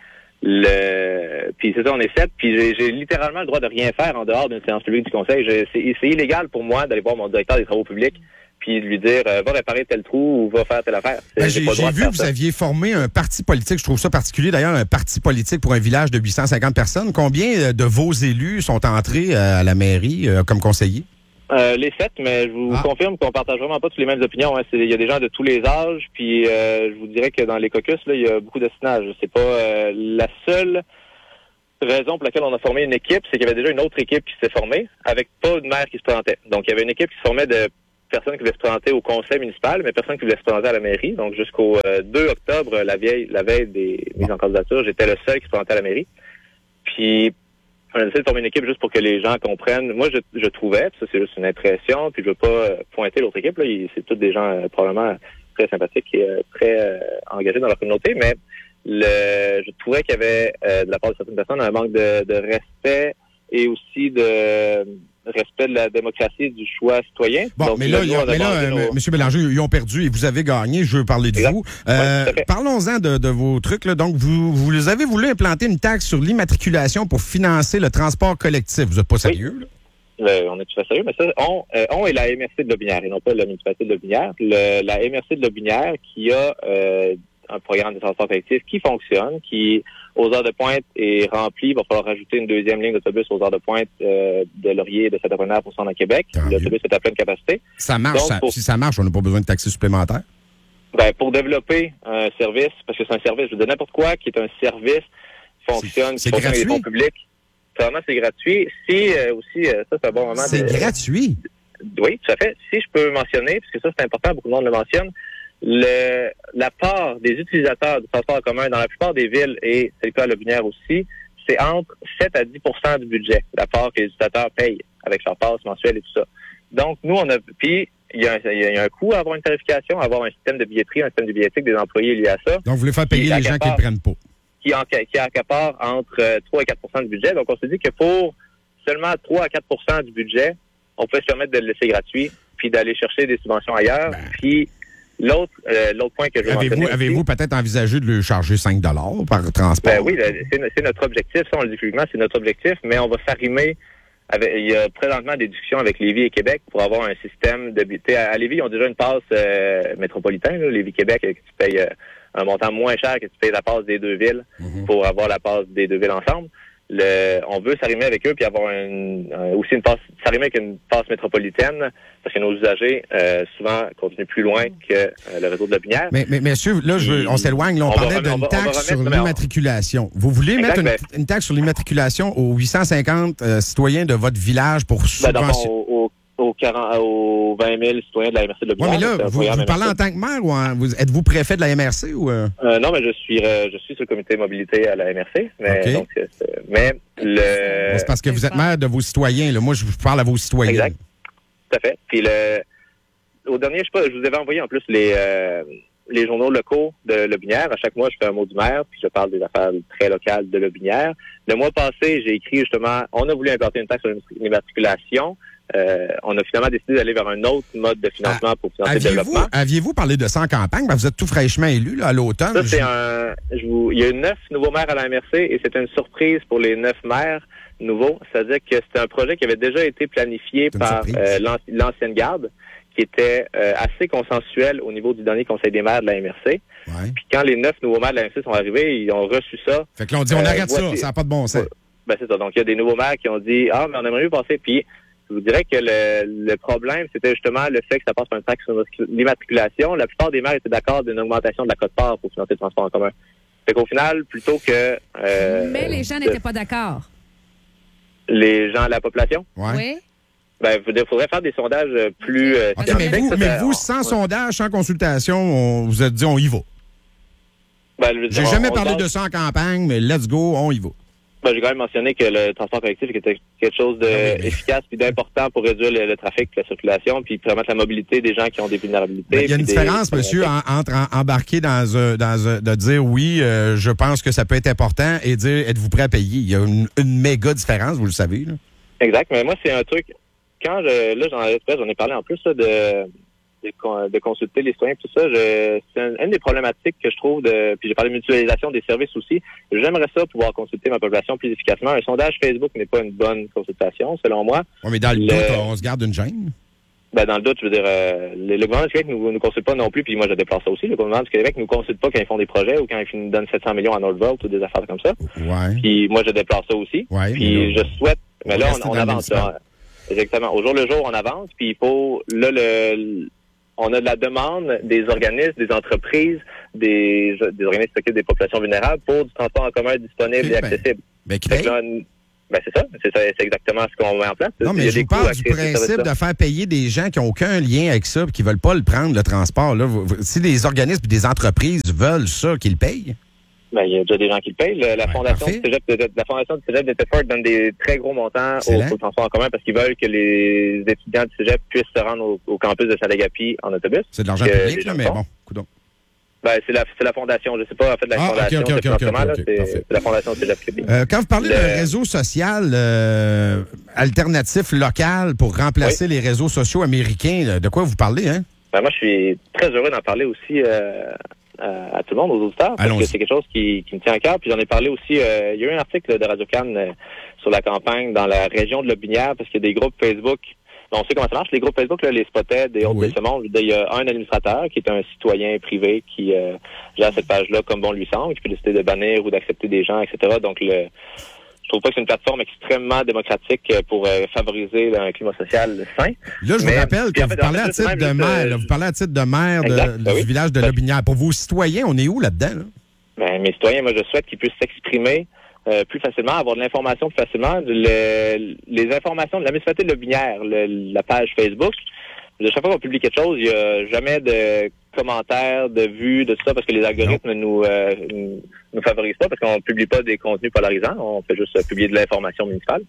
c'est ça, on est 7, puis j'ai littéralement le droit de rien faire en dehors d'une séance publique du conseil. C'est illégal pour moi d'aller voir mon directeur des travaux publics puis de lui dire va réparer tel trou ou va faire telle affaire. J'ai vu que vous aviez formé un parti politique, je trouve ça particulier d'ailleurs, un parti politique pour un village de 850 personnes. Combien de vos élus sont entrés à la mairie comme conseillers? Les 7, mais je vous confirme qu'on partage vraiment pas toutes les mêmes opinions. Hein. Il y a des gens de tous les âges, puis je vous dirais que dans les caucus, là, il y a beaucoup d'ostinage. C'est pas la seule raison pour laquelle on a formé une équipe, c'est qu'il y avait déjà une autre équipe qui s'est formée avec pas de maire qui se présentait. Donc, il y avait une équipe qui se formait de personnes qui voulaient se présenter au conseil municipal, mais personne qui voulait se présenter à la mairie. Donc, jusqu'au 2 octobre, la veille des mises en candidature, j'étais le seul qui se présentait à la mairie. Puis, on a décidé de former une équipe juste pour que les gens comprennent. Moi, je trouvais, ça c'est juste une impression, puis je veux pas pointer l'autre équipe, là, c'est tous des gens probablement très sympathiques et très engagés dans leur communauté, mais je trouvais qu'il y avait de la part de certaines personnes un manque de respect et aussi de respect de la démocratie du choix citoyen. Bon, donc, mais là, M. Bélanger, ils ont perdu et vous avez gagné. Je veux parler de vous. Parlons-en de vos trucs. Là. Donc, vous avez voulu implanter une taxe sur l'immatriculation pour financer le transport collectif. Vous n'êtes pas sérieux, là? On est tout à fait sérieux, mais ça, on est la MRC de Lobinière et non pas la municipalité de Lobinière. La MRC de Lobinière qui a un programme de transport collectif qui fonctionne, qui, aux heures de pointe, est rempli. Il va falloir rajouter une deuxième ligne d'autobus aux heures de pointe de Laurier et de Saint-Apollinaire pour s'en à Québec. L'autobus est à pleine capacité. Ça marche. Donc, si ça marche, on n'a pas besoin de taxes supplémentaires? Pour développer un service, parce que c'est un service, je veux dire n'importe quoi qui est un service, fonctionne, qui fonctionne avec les fonds publics. Vraiment, c'est gratuit. Si, aussi, ça, c'est un bon moment. C'est gratuit? Oui, tout à fait. Si je peux mentionner, parce que ça, c'est important, beaucoup de monde le mentionne, la part des utilisateurs du transport en commun dans la plupart des villes, et c'est le cas à Lobinière aussi, c'est entre 7 à 10% du budget, la part que les utilisateurs payent avec leur passe mensuelle et tout ça. Donc, nous, puis il y a un coût à avoir une tarification, à avoir un système de billetterie, un système de billettique des employés liés à ça. Donc, vous voulez faire payer les gens qui ne prennent pas. Qui accapare entre 3 et 4% du budget. Donc, on se dit que pour seulement 3 à 4% du budget, on peut se permettre de le laisser gratuit, puis d'aller chercher des subventions ailleurs. Puis, l'autre point que je veux mentionner aussi, avez-vous peut-être envisagé de le charger 5 $ par transport? Oui, c'est notre objectif. Ça, on le dit publiquement, c'est notre objectif, mais on va s'arrimer. Il y a présentement des discussions avec Lévis et Québec pour avoir un système de... À Lévis, ils ont déjà une passe métropolitaine. Lévis-Québec, que tu payes un montant moins cher que tu payes la passe des deux villes pour avoir la passe des deux villes ensemble. On veut s'arrimer avec eux puis avoir aussi une passe, s'arrimer avec une passe métropolitaine parce que nos usagers souvent continuent plus loin que le réseau de Lobinière. Mais monsieur, là, on s'éloigne. Là, on parlait d'une taxe sur l'immatriculation. Vous voulez mettre une taxe sur l'immatriculation aux 850 citoyens de votre village pour subventionner? Aux 20 000 citoyens de la MRC de Lobinière. Oui, mais là, vous parlez en tant que maire ou êtes-vous préfet de la MRC ou non, mais je suis sur le comité mobilité à la MRC. Mais c'est parce que vous êtes maire de vos citoyens. Là. Moi, je vous parle à vos citoyens. Exact. Tout à fait. Puis au dernier, je vous avais envoyé en plus les journaux locaux de Lotbinière. À chaque mois, je fais un mot du maire, puis je parle des affaires très locales de Lotbinière. Le mois passé, j'ai écrit justement, on a voulu implanter une taxe sur l'immatriculation. On a finalement décidé d'aller vers un autre mode de financement pour financer le développement. Aviez-vous parlé de ça en campagne? Ben, vous êtes tout fraîchement élu là, à l'automne. Ça, c'est il y a eu 9 nouveaux maires à la MRC et c'est une surprise pour les 9 maires nouveaux. C'est-à-dire que c'était un projet qui avait déjà été planifié par l'ancienne garde, qui était assez consensuel au niveau du dernier conseil des maires de la MRC. Ouais. Puis quand les 9 nouveaux maires de la MRC sont arrivés, ils ont reçu ça. Fait que là, on dit, on arrête ça n'a pas de bon sens. Ben, c'est ça. Donc, il y a des nouveaux maires qui ont dit, mais on aimerait mieux passer. Puis, je vous dirais que le problème, c'était justement le fait que ça passe par une taxe sur l'immatriculation. La plupart des maires étaient d'accord d'une augmentation de la quote-part pour financer le transport en commun. Fait qu'au final, plutôt que... mais les gens n'étaient pas d'accord. Les gens, la population? Ouais. Oui. Ben, il faudrait faire des sondages plus... mais vous, sans sondage, sans consultation, on vous a dit on y va. Ben, j'ai jamais parlé de ça en campagne, mais let's go, on y va. Ben, j'ai quand même mentionné que le transport collectif était quelque chose d'efficace et d'important pour réduire le trafic, la circulation, puis permettre la mobilité des gens qui ont des vulnérabilités. Il y a une différence, monsieur, entre embarquer de dire oui, je pense que ça peut être important et dire êtes-vous prêt à payer? Il y a une méga différence, vous le savez. Là. Exact, mais moi, c'est un truc... Quand j'en ai parlé en plus là, de consulter les citoyens, tout ça, c'est une des problématiques que je trouve puis j'ai parlé de mutualisation des services aussi. J'aimerais ça pouvoir consulter ma population plus efficacement. Un sondage Facebook n'est pas une bonne consultation, selon moi. Oui, mais dans le doute, on se garde une gêne. Ben, dans le doute, je veux dire, le gouvernement du Québec nous consulte pas non plus, puis moi je déplore ça aussi. Le gouvernement du Québec nous consulte pas quand ils font des projets ou quand ils nous donnent 700 millions à Northvolt ou des affaires comme ça. Ouais. Puis moi je déplore ça aussi. Ouais, puis je souhaite, mais là on avance là. Exactement. Au jour le jour, on avance, puis il faut on a de la demande des organismes, des entreprises, des organismes qui s'occupent des populations vulnérables pour du transport en commun disponible et accessible. C'est ça. C'est exactement ce qu'on met en place. Non, mais je vous parle du principe de faire payer des gens qui n'ont aucun lien avec ça et qui ne veulent pas le prendre, le transport. Là. Si des organismes et des entreprises veulent ça, qu'ils le payent. Ben, il y a déjà des gens qui le payent. La fondation du Cégep de Thetford donne des très gros montants au transport en commun parce qu'ils veulent que les étudiants du Cégep puissent se rendre au campus de Salagapi en autobus. C'est de l'argent public, là, mais bon, coudonc. Ben, c'est la fondation. Je sais pas, en fait, la fondation. C'est la fondation du Cégep Québec. Quand vous parlez d'un réseau social alternatif local pour remplacer les réseaux sociaux américains, de quoi vous parlez, hein? Ben, moi, je suis très heureux d'en parler aussi à tout le monde, aux auditeurs, parce que c'est quelque chose qui me tient à cœur. Puis j'en ai parlé aussi, il y a eu un article de Radio-Can sur la campagne dans la région de Lotbinière, parce qu'il y a des groupes Facebook. On sait comment ça marche. Les groupes Facebook, là, les Spotted et autres de ce monde, il y a un administrateur qui est un citoyen privé qui gère cette page-là comme bon lui semble, qui peut décider de bannir ou d'accepter des gens, etc. Donc, je trouve pas que c'est une plateforme extrêmement démocratique pour favoriser un climat social sain. Là, je vous rappelle que vous parlez à titre de maire. Vous parlez à titre de maire du village de Lotbinière. Pour vos citoyens, on est où là-dedans? Là? Ben, mes citoyens, moi, je souhaite qu'ils puissent s'exprimer plus facilement, avoir de l'information plus facilement. Les informations de la municipalité de Lotbinière, la page Facebook, chaque fois qu'on publie quelque chose, il n'y a jamais de commentaires, de vues, de tout ça, parce que les algorithmes nous favorisent pas, parce qu'on ne publie pas des contenus polarisants, on fait juste publier de l'information municipale,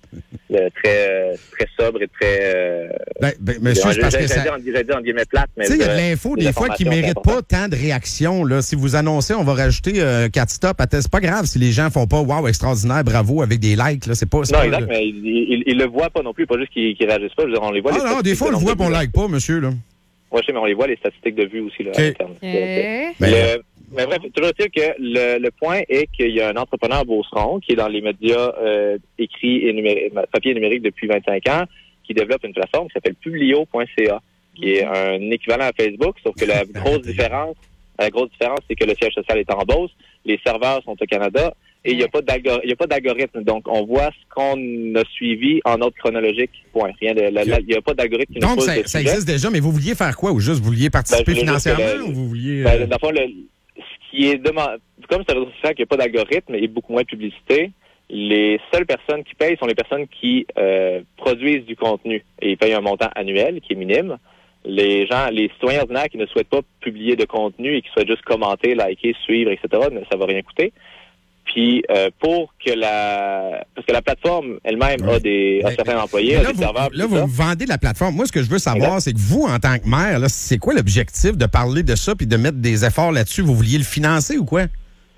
très sobre et très... monsieur, parce que j'allais dire en guillemets plate, mais... Tu sais, il y a de l'info, des fois, qui ne mérite pas tant de réactions. Là. Si vous annoncez, on va rajouter 4 stops, c'est pas grave si les gens font pas « wow, extraordinaire, bravo » avec des likes. Là. C'est pas, non, exact, mais ils le voient pas non plus, pas juste qu'ils réagissent pas. Je veux dire, on les voit. Ah non, des fois, on le voit et on like pas, monsieur. Là. Oui, je sais, mais on les voit, les statistiques de vues aussi, là, à l'interne. Mais bref, toujours est-il que le point est qu'il y a un entrepreneur à Beauceron qui est dans les médias écrits et papier et numérique depuis 25 ans, qui développe une plateforme qui s'appelle Publio.ca, qui est un équivalent à Facebook, sauf que la grosse différence, c'est que le siège social est en Beauce, les serveurs sont au Canada, et il n'y a pas d'algorithme. Donc, on voit ce qu'on a suivi en ordre chronologique. Point. Il n'y a pas d'algorithme qui nous pose Donc, ça existe déjà, mais vous vouliez faire quoi? Ou juste vous vouliez participer financièrement? Ou vous vouliez... dans le fond, ce qui est demandé, comme ça veut dire qu'il n'y a pas d'algorithme et beaucoup moins de publicité, les seules personnes qui payent sont les personnes qui produisent du contenu. Et ils payent un montant annuel qui est minime. Les citoyens ordinaires qui ne souhaitent pas publier de contenu et qui souhaitent juste commenter, liker, suivre, etc., ça ne va rien coûter. Puis pour que parce que la plateforme elle-même a certains employés, a des serveurs. Là, vous me vendez la plateforme. Moi, ce que je veux savoir, c'est que vous, en tant que maire, là, c'est quoi l'objectif de parler de ça puis de mettre des efforts là-dessus? Vous vouliez le financer ou quoi?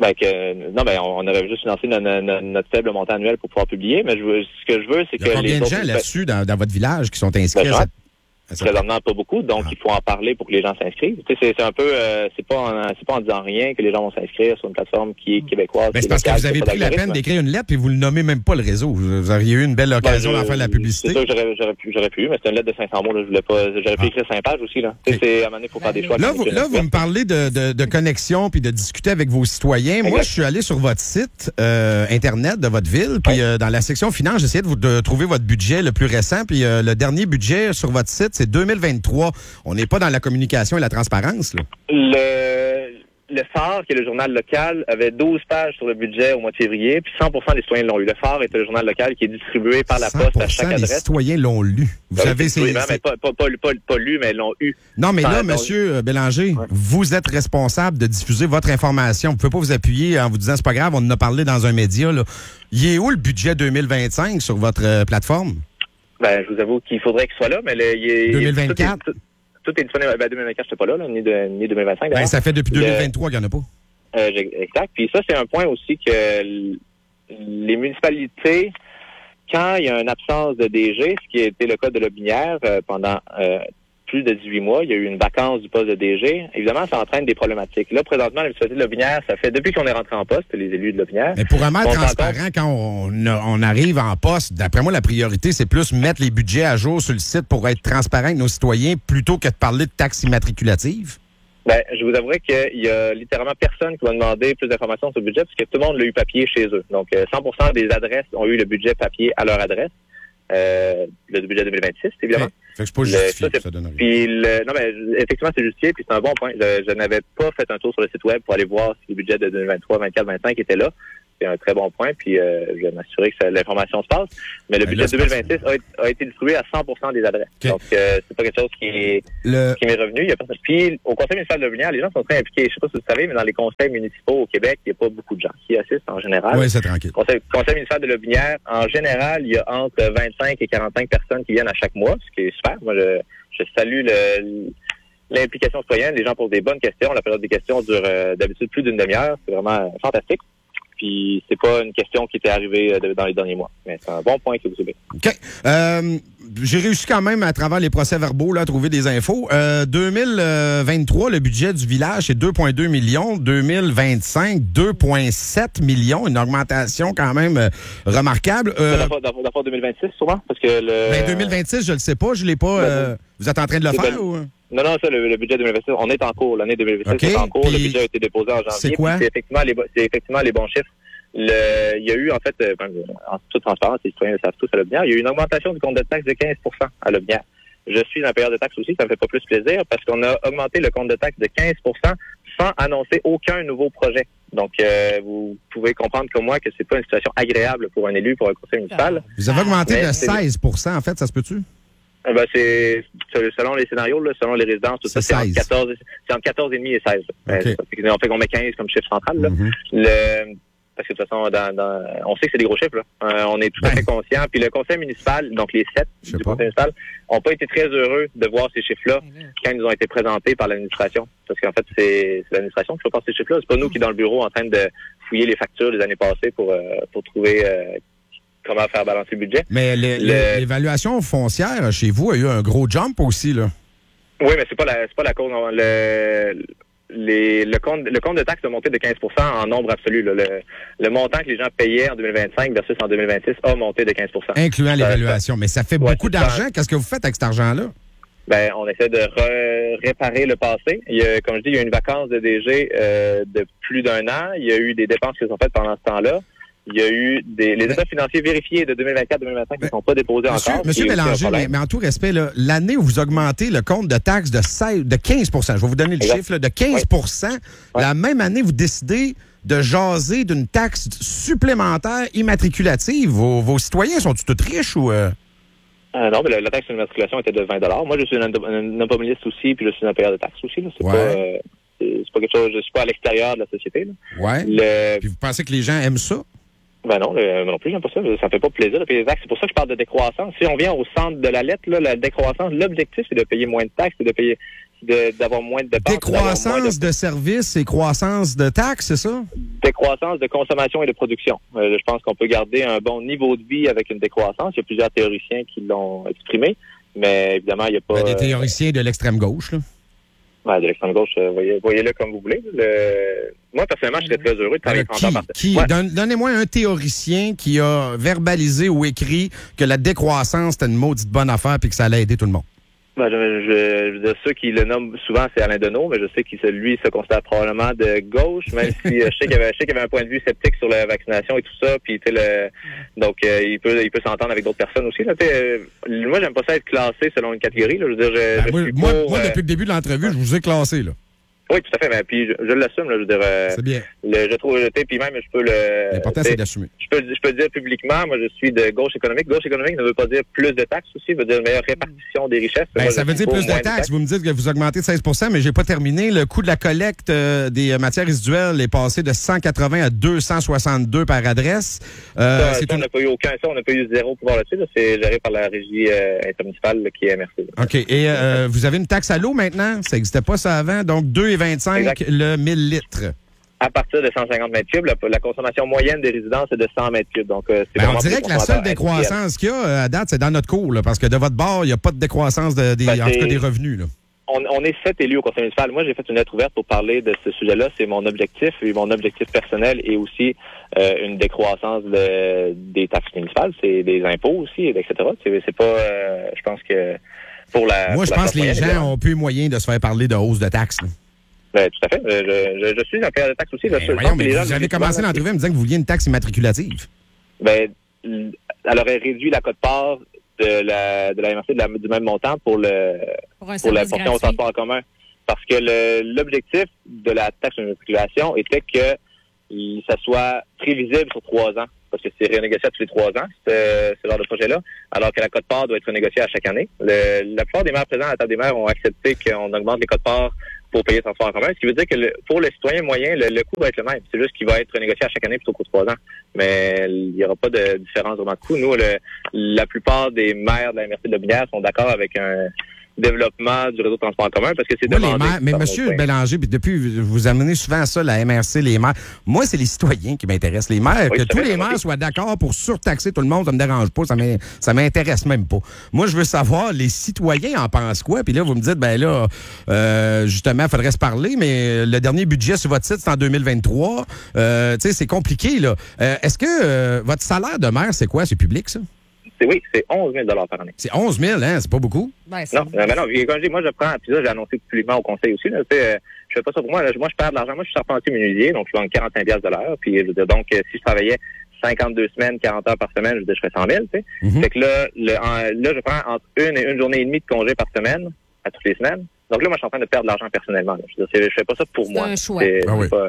On avait juste financé notre faible montant annuel pour pouvoir publier, mais ce que je veux, c'est que... Il y a combien de gens là-dessus dans votre village qui sont inscrits à présentement, pas beaucoup, donc il faut en parler pour que les gens s'inscrivent. Tu sais, c'est un peu, c'est pas en disant rien que les gens vont s'inscrire sur une plateforme qui est québécoise. C'est parce que vous avez pris la peine d'écrire une lettre et vous le nommez même pas le réseau. Vous auriez eu une belle occasion d'en faire la publicité. C'est sûr que j'aurais pu, mais c'est une lettre de 500 mots. Là, j'aurais pu écrire 5 pages aussi. Là. Okay. À un moment donné, il faut faire des choix. Là, vous me parlez de connexion puis de discuter avec vos citoyens. Moi, je suis allé sur votre site Internet de votre ville, puis dans la section finance, j'essayais de trouver votre budget le plus récent, puis le dernier budget sur votre site, c'est 2023. On n'est pas dans la communication et la transparence, là. Le Phare, qui est le journal local, avait 12 pages sur le budget au mois de février, puis 100% des citoyens l'ont eu. Le Phare était le journal local qui est distribué par la poste à chaque adresse. 100% des citoyens l'ont lu. Vous avez pas lu, mais l'ont eu. Non, mais là, M. Bélanger, vous êtes responsable de diffuser votre information. Vous ne pouvez pas vous appuyer en vous disant, c'est pas grave, on en a parlé dans un média, là. Il est où le budget 2025 sur votre plateforme? Je vous avoue qu'il faudrait qu'il soit là, mais il est... 2024? Tout est disponible. 2024, je n'étais pas là, ni 2025. Ça fait depuis 2023 qu'il n'y en a pas. Exact. Puis ça, c'est un point aussi que les municipalités, quand il y a une absence de DG, ce qui a été le cas de Lobinière pendant plus de 18 mois, il y a eu une vacance du poste de DG. Évidemment, ça entraîne des problématiques. Là, présentement, la municipalité de Lobinière, ça fait depuis qu'on est rentré en poste, les élus de Lobinière. Mais pour un maire transparent, quand on arrive en poste, d'après moi, la priorité, c'est plus mettre les budgets à jour sur le site pour être transparent avec nos citoyens plutôt que de parler de taxes immatriculatives. Je vous avouerai qu'il y a littéralement personne qui va demander plus d'informations sur le budget parce que tout le monde l'a eu papier chez eux. Donc, 100% des adresses ont eu le budget papier à leur adresse. Le budget 2026, évidemment. Fait que c'est pas justifié, ça donne rien. Puis effectivement, c'est justifié, puis c'est un bon point. Je n'avais pas fait un tour sur le site web pour aller voir si le budget de 2023, 24, 25 était là. C'est un très bon point, puis je vais m'assurer que l'information se passe. Mais le budget 2026 a été distribué à 100% des adresses. Okay. Donc, c'est pas quelque chose qui m'est revenu. Il y a personne. Puis, au conseil municipal de Lobinière, les gens sont très impliqués. Je sais pas si vous savez, mais dans les conseils municipaux au Québec, il n'y a pas beaucoup de gens qui assistent en général. Oui, c'est tranquille. Conseil municipal de Lobinière, en général, il y a entre 25 et 45 personnes qui viennent à chaque mois, ce qui est super. Moi, je salue l'implication citoyenne. Les gens posent des bonnes questions. La période des questions dure d'habitude plus d'une demi-heure. C'est vraiment fantastique. Puis c'est pas une question qui était arrivée dans les derniers mois. Mais c'est un bon point que vous soulevez. OK. J'ai réussi quand même, à travers les procès-verbaux, là, à trouver des infos. 2023, le budget du village, c'est 2,2 millions. 2025, 2,7 millions. Une augmentation quand même remarquable. D'abord 2026, souvent? Parce que 2026, je le sais pas. Je l'ai pas... vous êtes en train de le faire ou... Non, ça, le budget 2026, on est en cours. L'année 2026 est en cours. Le budget a été déposé en janvier. C'est quoi? C'est effectivement les bons chiffres. Il y a eu, en fait, en toute transparence, les citoyens le savent tous à Lobinière, il y a eu une augmentation du compte de taxes de 15 à Lobinière. Je suis dans la période de taxes aussi, ça me fait pas plus plaisir parce qu'on a augmenté le compte de taxes de 15 sans annoncer aucun nouveau projet. Donc, vous pouvez comprendre comme moi que c'est pas une situation agréable pour un élu, pour un conseil municipal. Vous avez augmenté de 16 en fait, ça se peut-tu? C'est selon les scénarios, là, selon les résidences, tout ça, c'est entre 14,5 et 16. Okay. En fait, on met 15 comme chiffre central. Là. Parce que de toute façon, on sait que c'est des gros chiffres. Là. On est tout à fait conscient. Puis le conseil municipal, donc les 7 du conseil municipal, n'ont pas été très heureux de voir ces chiffres-là quand ils nous ont été présentés par l'administration. Parce qu'en fait, c'est l'administration qui fait passer ces chiffres-là. C'est pas nous qui, dans le bureau, en train de fouiller les factures des années passées pour trouver... comment faire balancer le budget. Mais l'évaluation foncière chez vous a eu un gros jump aussi, là. Oui, mais c'est pas la cause. Le compte de taxes a monté de 15 en nombre absolu. Là. Le montant que les gens payaient en 2025 versus en 2026 a monté de 15 incluant l'évaluation. Mais ça fait beaucoup d'argent. Qu'est-ce que vous faites avec cet argent-là? On essaie de réparer le passé. Comme je dis, il y a eu une vacance de DG de plus d'1 an. Il y a eu des dépenses qui sont faites pendant ce temps-là. Il y a eu les états financiers vérifiés de 2024-2025 qui ne sont pas déposés encore. Monsieur Bélanger, mais en tout respect, l'année où vous augmentez le compte de taxes de 15 je vais vous donner le chiffre, là, de 15 la même année, vous décidez de jaser d'une taxe supplémentaire immatriculative. Vos citoyens sont-ils tous riches ou... Non, mais la taxe d'immatriculation était de 20 $. Moi, je suis un automobiliste aussi, puis je suis un payeur de taxes aussi. Là. C'est pas... C'est pas quelque chose, je suis pas à l'extérieur de la société. Là. Ouais. Puis vous pensez que les gens aiment ça? Ben non, non plus, j'aime pas ça. Ça me fait pas plaisir de payer des taxes. C'est pour ça que je parle de décroissance. Si on vient au centre de la lettre, là, la décroissance, l'objectif, c'est de payer moins de taxes, c'est d'avoir moins de dépenses. Décroissance de services et croissance de taxes, c'est ça? Décroissance de consommation et de production. Je pense qu'on peut garder un bon niveau de vie avec une décroissance. Il y a plusieurs théoriciens qui l'ont exprimé, mais évidemment, il n'y a pas... des théoriciens de l'extrême gauche, là. Ouais, de l'extrême gauche, voyez-le comme vous voulez. Moi, personnellement, je serais très heureux de travailler Donnez-moi un théoricien qui a verbalisé ou écrit que la décroissance était une maudite bonne affaire puis que ça allait aider tout le monde. Ben, je veux dire, ceux qui le nomment souvent, c'est Alain Deneau, mais je sais qu'il lui se considère probablement de gauche, même si je sais qu'il avait un point de vue sceptique sur la vaccination et tout ça, puis donc il peut s'entendre avec d'autres personnes aussi. Là, moi, j'aime pas ça être classé selon une catégorie. Là, je veux dire, moi, depuis le début de l'entrevue, je vous ai classé, là. Oui, tout à fait. Ben, puis je l'assume, là, je veux dire. C'est bien. Je trouve, puis même, je peux le. L'important, c'est d'assumer. Je peux dire publiquement, moi, je suis de gauche économique. Gauche économique ne veut pas dire plus de taxes aussi, veut dire une meilleure répartition des richesses. Ben, ça veut dire plus de taxes. Vous me dites que vous augmentez de 16 % mais j'ai pas terminé. Le coût de la collecte des matières résiduelles est passé de 180 à 262 par adresse. On n'a pas eu on n'a pas eu zéro pouvoir là-dessus. Là. C'est géré par la régie intermunicipale là, qui est MRC. Là. OK. Et vous avez une taxe à l'eau maintenant? Ça n'existait pas ça avant. Donc, 2,25 le 1000 litres. À partir de 150 mètres cubes, la consommation moyenne des résidences est de 100 mètres cubes. Donc, on dirait que la seule décroissance qu'il y a à date, c'est dans notre cours, là, parce que de votre bord, il n'y a pas de décroissance en tout cas des revenus. Là. On est 7 élus au conseil municipal. Moi, j'ai fait une lettre ouverte pour parler de ce sujet-là. C'est mon objectif, et mon objectif personnel est aussi une décroissance des taxes municipales. C'est des impôts aussi, etc. C'est pas, je pense que pour la... Moi, je pense que les gens ont plus moyen de se faire parler de hausse de taxes. Là. Ben, tout à fait. Je suis un payeur de taxes aussi. Vous avez commencé l'entrevue en me disant que vous vouliez une taxe immatriculative. Ben, elle aurait réduit la quote-part de la MRC du même montant pour la portion au transport en commun. Parce que l'objectif de la taxe d'immatriculation était que ça soit prévisible sur 3 ans. Parce que c'est renégocié tous les 3 ans, ce genre de projet-là, alors que la quote-part doit être renégociée à chaque année. La plupart des maires présents à la table des maires ont accepté qu'on augmente les quotes-parts pour payer le transport en commun, ce qui veut dire que pour le citoyen moyen, le coût va être le même. C'est juste qu'il va être renégocié à chaque année plutôt qu'aux 3 ans. Mais il n'y aura pas de différence vraiment de coût. Nous, la plupart des maires de la MRC de Lotbinière sont d'accord avec un développement du réseau de transport en commun parce que c'est demandé. Mais M. Bélanger, puis depuis, vous amenez souvent à ça, la MRC, les maires. Moi, c'est les citoyens qui m'intéressent. Les maires, que tous les maires soient d'accord pour surtaxer tout le monde, ça me dérange pas, ça m'intéresse même pas. Moi, je veux savoir, les citoyens en pensent quoi? Puis là, vous me dites, ben là, justement, il faudrait se parler, mais le dernier budget sur votre site, c'est en 2023. Tu sais, c'est compliqué, là. Est-ce que votre salaire de maire, c'est quoi? C'est public, ça? Oui, c'est 11 000 par année. C'est 11 000, hein? C'est pas beaucoup? Ben, non, quand je dis, moi, je prends, puis ça, j'ai annoncé publiquement au conseil aussi, là, je fais pas ça pour moi, là, moi, je perds de l'argent. Moi, je suis charpentier menuisier, donc je gagne 45 $ de l'heure, puis, donc, si je travaillais 52 semaines, 40 heures par semaine, je ferais 100 000, tu sais. Fait que là, je prends entre 1 et 1 journée et demie de congé par semaine, à toutes les semaines. Donc là, moi, je suis en train de perdre de l'argent personnellement. Je fais pas ça pour moi. C'est un choix. C'est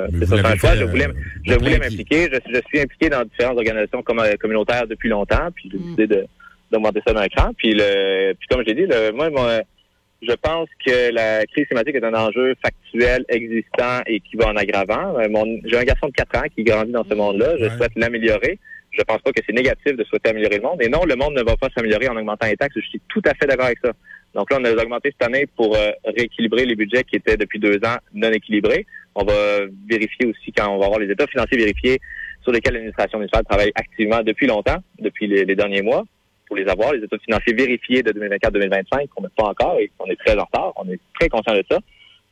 un choix. Je voulais m'impliquer. Je suis impliqué dans différentes organisations communautaires depuis longtemps, puis j'ai décidé d'augmenter ça dans l'écran. Puis comme je l'ai dit, moi, je pense que la crise climatique est un enjeu factuel, existant et qui va en aggravant. J'ai un garçon de 4 ans qui grandit dans ce monde-là. Je souhaite l'améliorer. Je pense pas que c'est négatif de souhaiter améliorer le monde. Et non, le monde ne va pas s'améliorer en augmentant les taxes. Je suis tout à fait d'accord avec ça. Donc là, on a augmenté cette année pour rééquilibrer les budgets qui étaient depuis 2 ans non équilibrés. On va vérifier aussi quand on va avoir les états financiers vérifiés sur lesquels l'administration municipale travaille activement depuis longtemps, depuis les derniers mois, pour les avoir. Les états financiers vérifiés de 2024-2025 qu'on n'a pas encore et on est très en retard. On est très conscient de ça.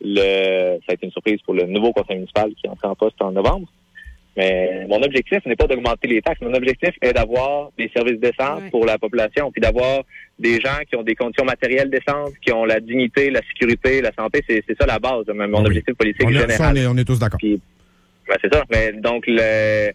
Ça a été une surprise pour le nouveau conseil municipal qui est entré en poste en novembre. Mais mon objectif n'est pas d'augmenter les taxes. Mon objectif est d'avoir des services décents pour la population, puis d'avoir des gens qui ont des conditions matérielles décentes, qui ont la dignité, la sécurité, la santé. C'est ça la base de mon objectif politique général. On est tous d'accord. C'est ça. Mais donc, le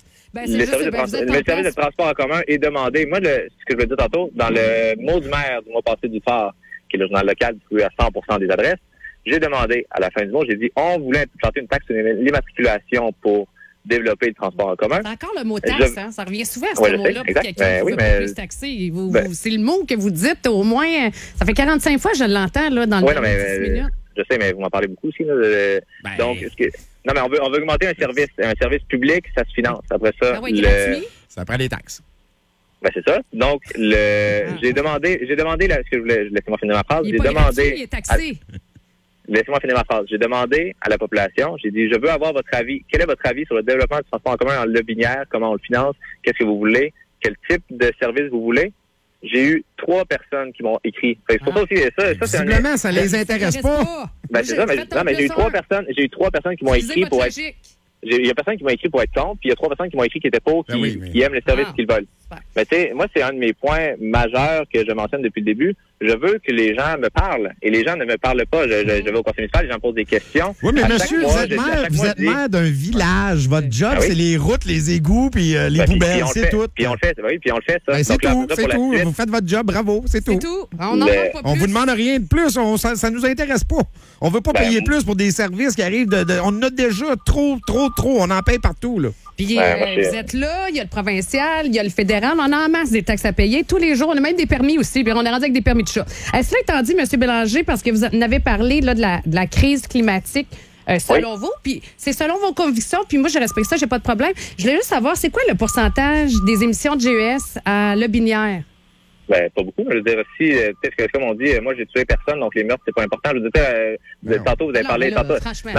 service de transport en commun est demandé. Moi, ce que je veux dire tantôt, dans le mot du maire du mois passé du Phare, qui est le journal local distribué à 100% des adresses, j'ai demandé, à la fin du mois, j'ai dit, on voulait implanter une taxe sur l'immatriculation pour développer le transport en commun. C'est encore le mot taxe, hein? Ça revient souvent à ce mot-là pour quelqu'un qui veut plus taxer. C'est le mot que vous dites au moins, ça fait 45 fois que je l'entends là, dans le 10 minutes. Je sais, mais vous m'en parlez beaucoup aussi. Là, donc, non, mais on veut augmenter un service public, ça se finance. Après ça, ça prend des taxes. Ben c'est ça. Donc, j'ai demandé là, ce que laissez-moi finir ma phrase. Il est taxé. Laissez-moi finir ma phrase. J'ai demandé à la population, j'ai dit, je veux avoir votre avis. Quel est votre avis sur le développement du transport en commun en Lotbinière? Comment on le finance? Qu'est-ce que vous voulez? Quel type de service vous voulez? J'ai eu 3 personnes qui m'ont écrit. C'est pour ça aussi, visiblement, ça les intéresse pas. Ben, c'est ça, mais j'ai eu 3 personnes qui m'ont écrit pour être... Il y a personne qui m'a écrit pour être contre, puis il y a 3 personnes qui m'ont écrit qui étaient pour, qui aiment les services qu'ils veulent. Mais tu sais, moi, c'est un de mes points majeurs que je mentionne depuis le début. Je veux que les gens me parlent. Et les gens ne me parlent pas. Je vais au conseil municipal, les gens posent des questions. Oui, mais monsieur, vous êtes maire d'un village. Votre job, c'est les routes, les égouts, puis les poubelles, c'est tout. Puis on le fait, puis on le fait, ça. Ben, c'est tout. Vous faites votre job, bravo, c'est tout. C'est tout. On vous demande rien de plus. Ça nous intéresse pas. On veut pas payer plus pour des services qui arrivent on en a déjà trop. On en paye partout, là. Puis vous êtes là, il y a le provincial, il y a le fédéral, on a en masse des taxes à payer. Tous les jours, on a même des permis aussi, puis on est rendu avec des permis de chat. Cela étant dit, M. Bélanger, parce que vous en avez parlé là, de la crise climatique, selon vous, puis c'est selon vos convictions, puis moi, je respecte ça, j'ai pas de problème. Je voulais juste savoir, c'est quoi le pourcentage des émissions de GES à Lotbinière? Ben, pas beaucoup. Je veux dire, si, peut-être que, comme on dit, moi, j'ai tué personne, donc les meurtres, c'est pas important. Je veux dire, tantôt, vous avez parlé, tantôt,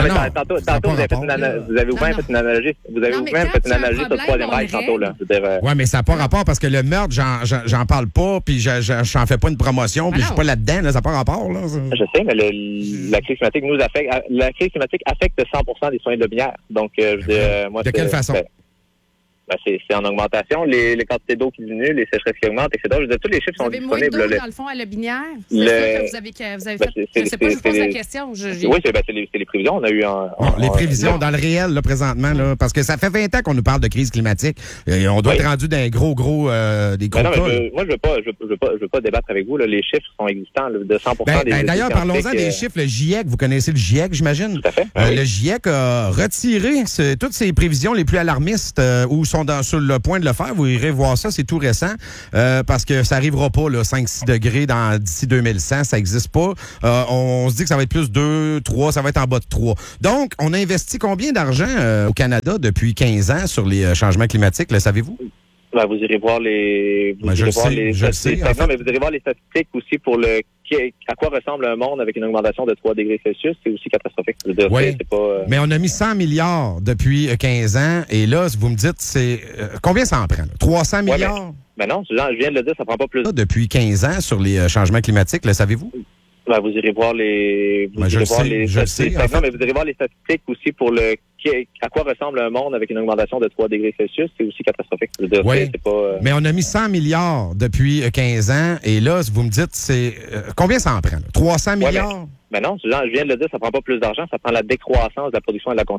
vous avez vous-même fait une analogie, sur le Troisième Reich, tantôt, là. Ouais, mais ça n'a pas rapport, parce que le meurtre, j'en parle pas, puis j'en fais pas une promotion, puis je suis pas là-dedans, là, ça n'a pas rapport, là. Je sais, mais la crise climatique nous affecte, la crise climatique affecte 100% des soins de Lotbinière. Donc, je veux dire, moi, de quelle façon? Ben, c'est en augmentation, les quantités d'eau qui diminuent, les sécheresses qui augmentent, etc. Je veux dire, tous les chiffres sont disponibles. Vous avez moins d'eau, dans le fond, à Lotbinière? C'est ça que vous avez fait? Je sais pas, je vous pose la question. Oui, c'est les prévisions. On a eu les prévisions dans le réel, là, présentement, là, parce que ça fait 20 ans qu'on nous parle de crise climatique. Et on doit être rendu dans des gros cas. Moi, je veux pas débattre avec vous. Là. Les chiffres sont existants, là, de 100% des d'ailleurs, parlons-en des chiffres. Le GIEC, vous connaissez le GIEC, j'imagine? Tout à fait. Le GIEC a retiré toutes ses prévisions les plus alarmistes ou sont sur le point de le faire. Vous irez voir ça, c'est tout récent, parce que ça n'arrivera pas, 5-6 degrés d'ici 2100, ça n'existe pas. On se dit que ça va être plus 2, 3, ça va être en bas de 3. Donc, on a investi combien d'argent au Canada depuis 15 ans sur les changements climatiques, le savez-vous? Ben, vous irez voir les... je le sais. Non, mais vous irez voir les statistiques aussi pour à quoi ressemble un monde avec une augmentation de 3 degrés Celsius. C'est aussi catastrophique. Oui, mais on a mis 100 milliards depuis 15 ans. Et là, vous me dites, c'est combien ça en prend? 300 milliards? Ben non, je viens de le dire, ça prend pas plus. Depuis 15 ans sur les changements climatiques, le savez-vous? Ben, vous irez voir les... je le sais. Non, mais vous irez voir les statistiques aussi pour à quoi ressemble un monde avec une augmentation de 3 degrés Celsius. C'est aussi catastrophique. Oui, mais on a mis 100 milliards depuis 15 ans. Et là, vous me dites, c'est combien ça en prend? 300 milliards? Ben non, je viens de le dire, ça prend pas plus d'argent, ça prend la décroissance de la production et de la consommation.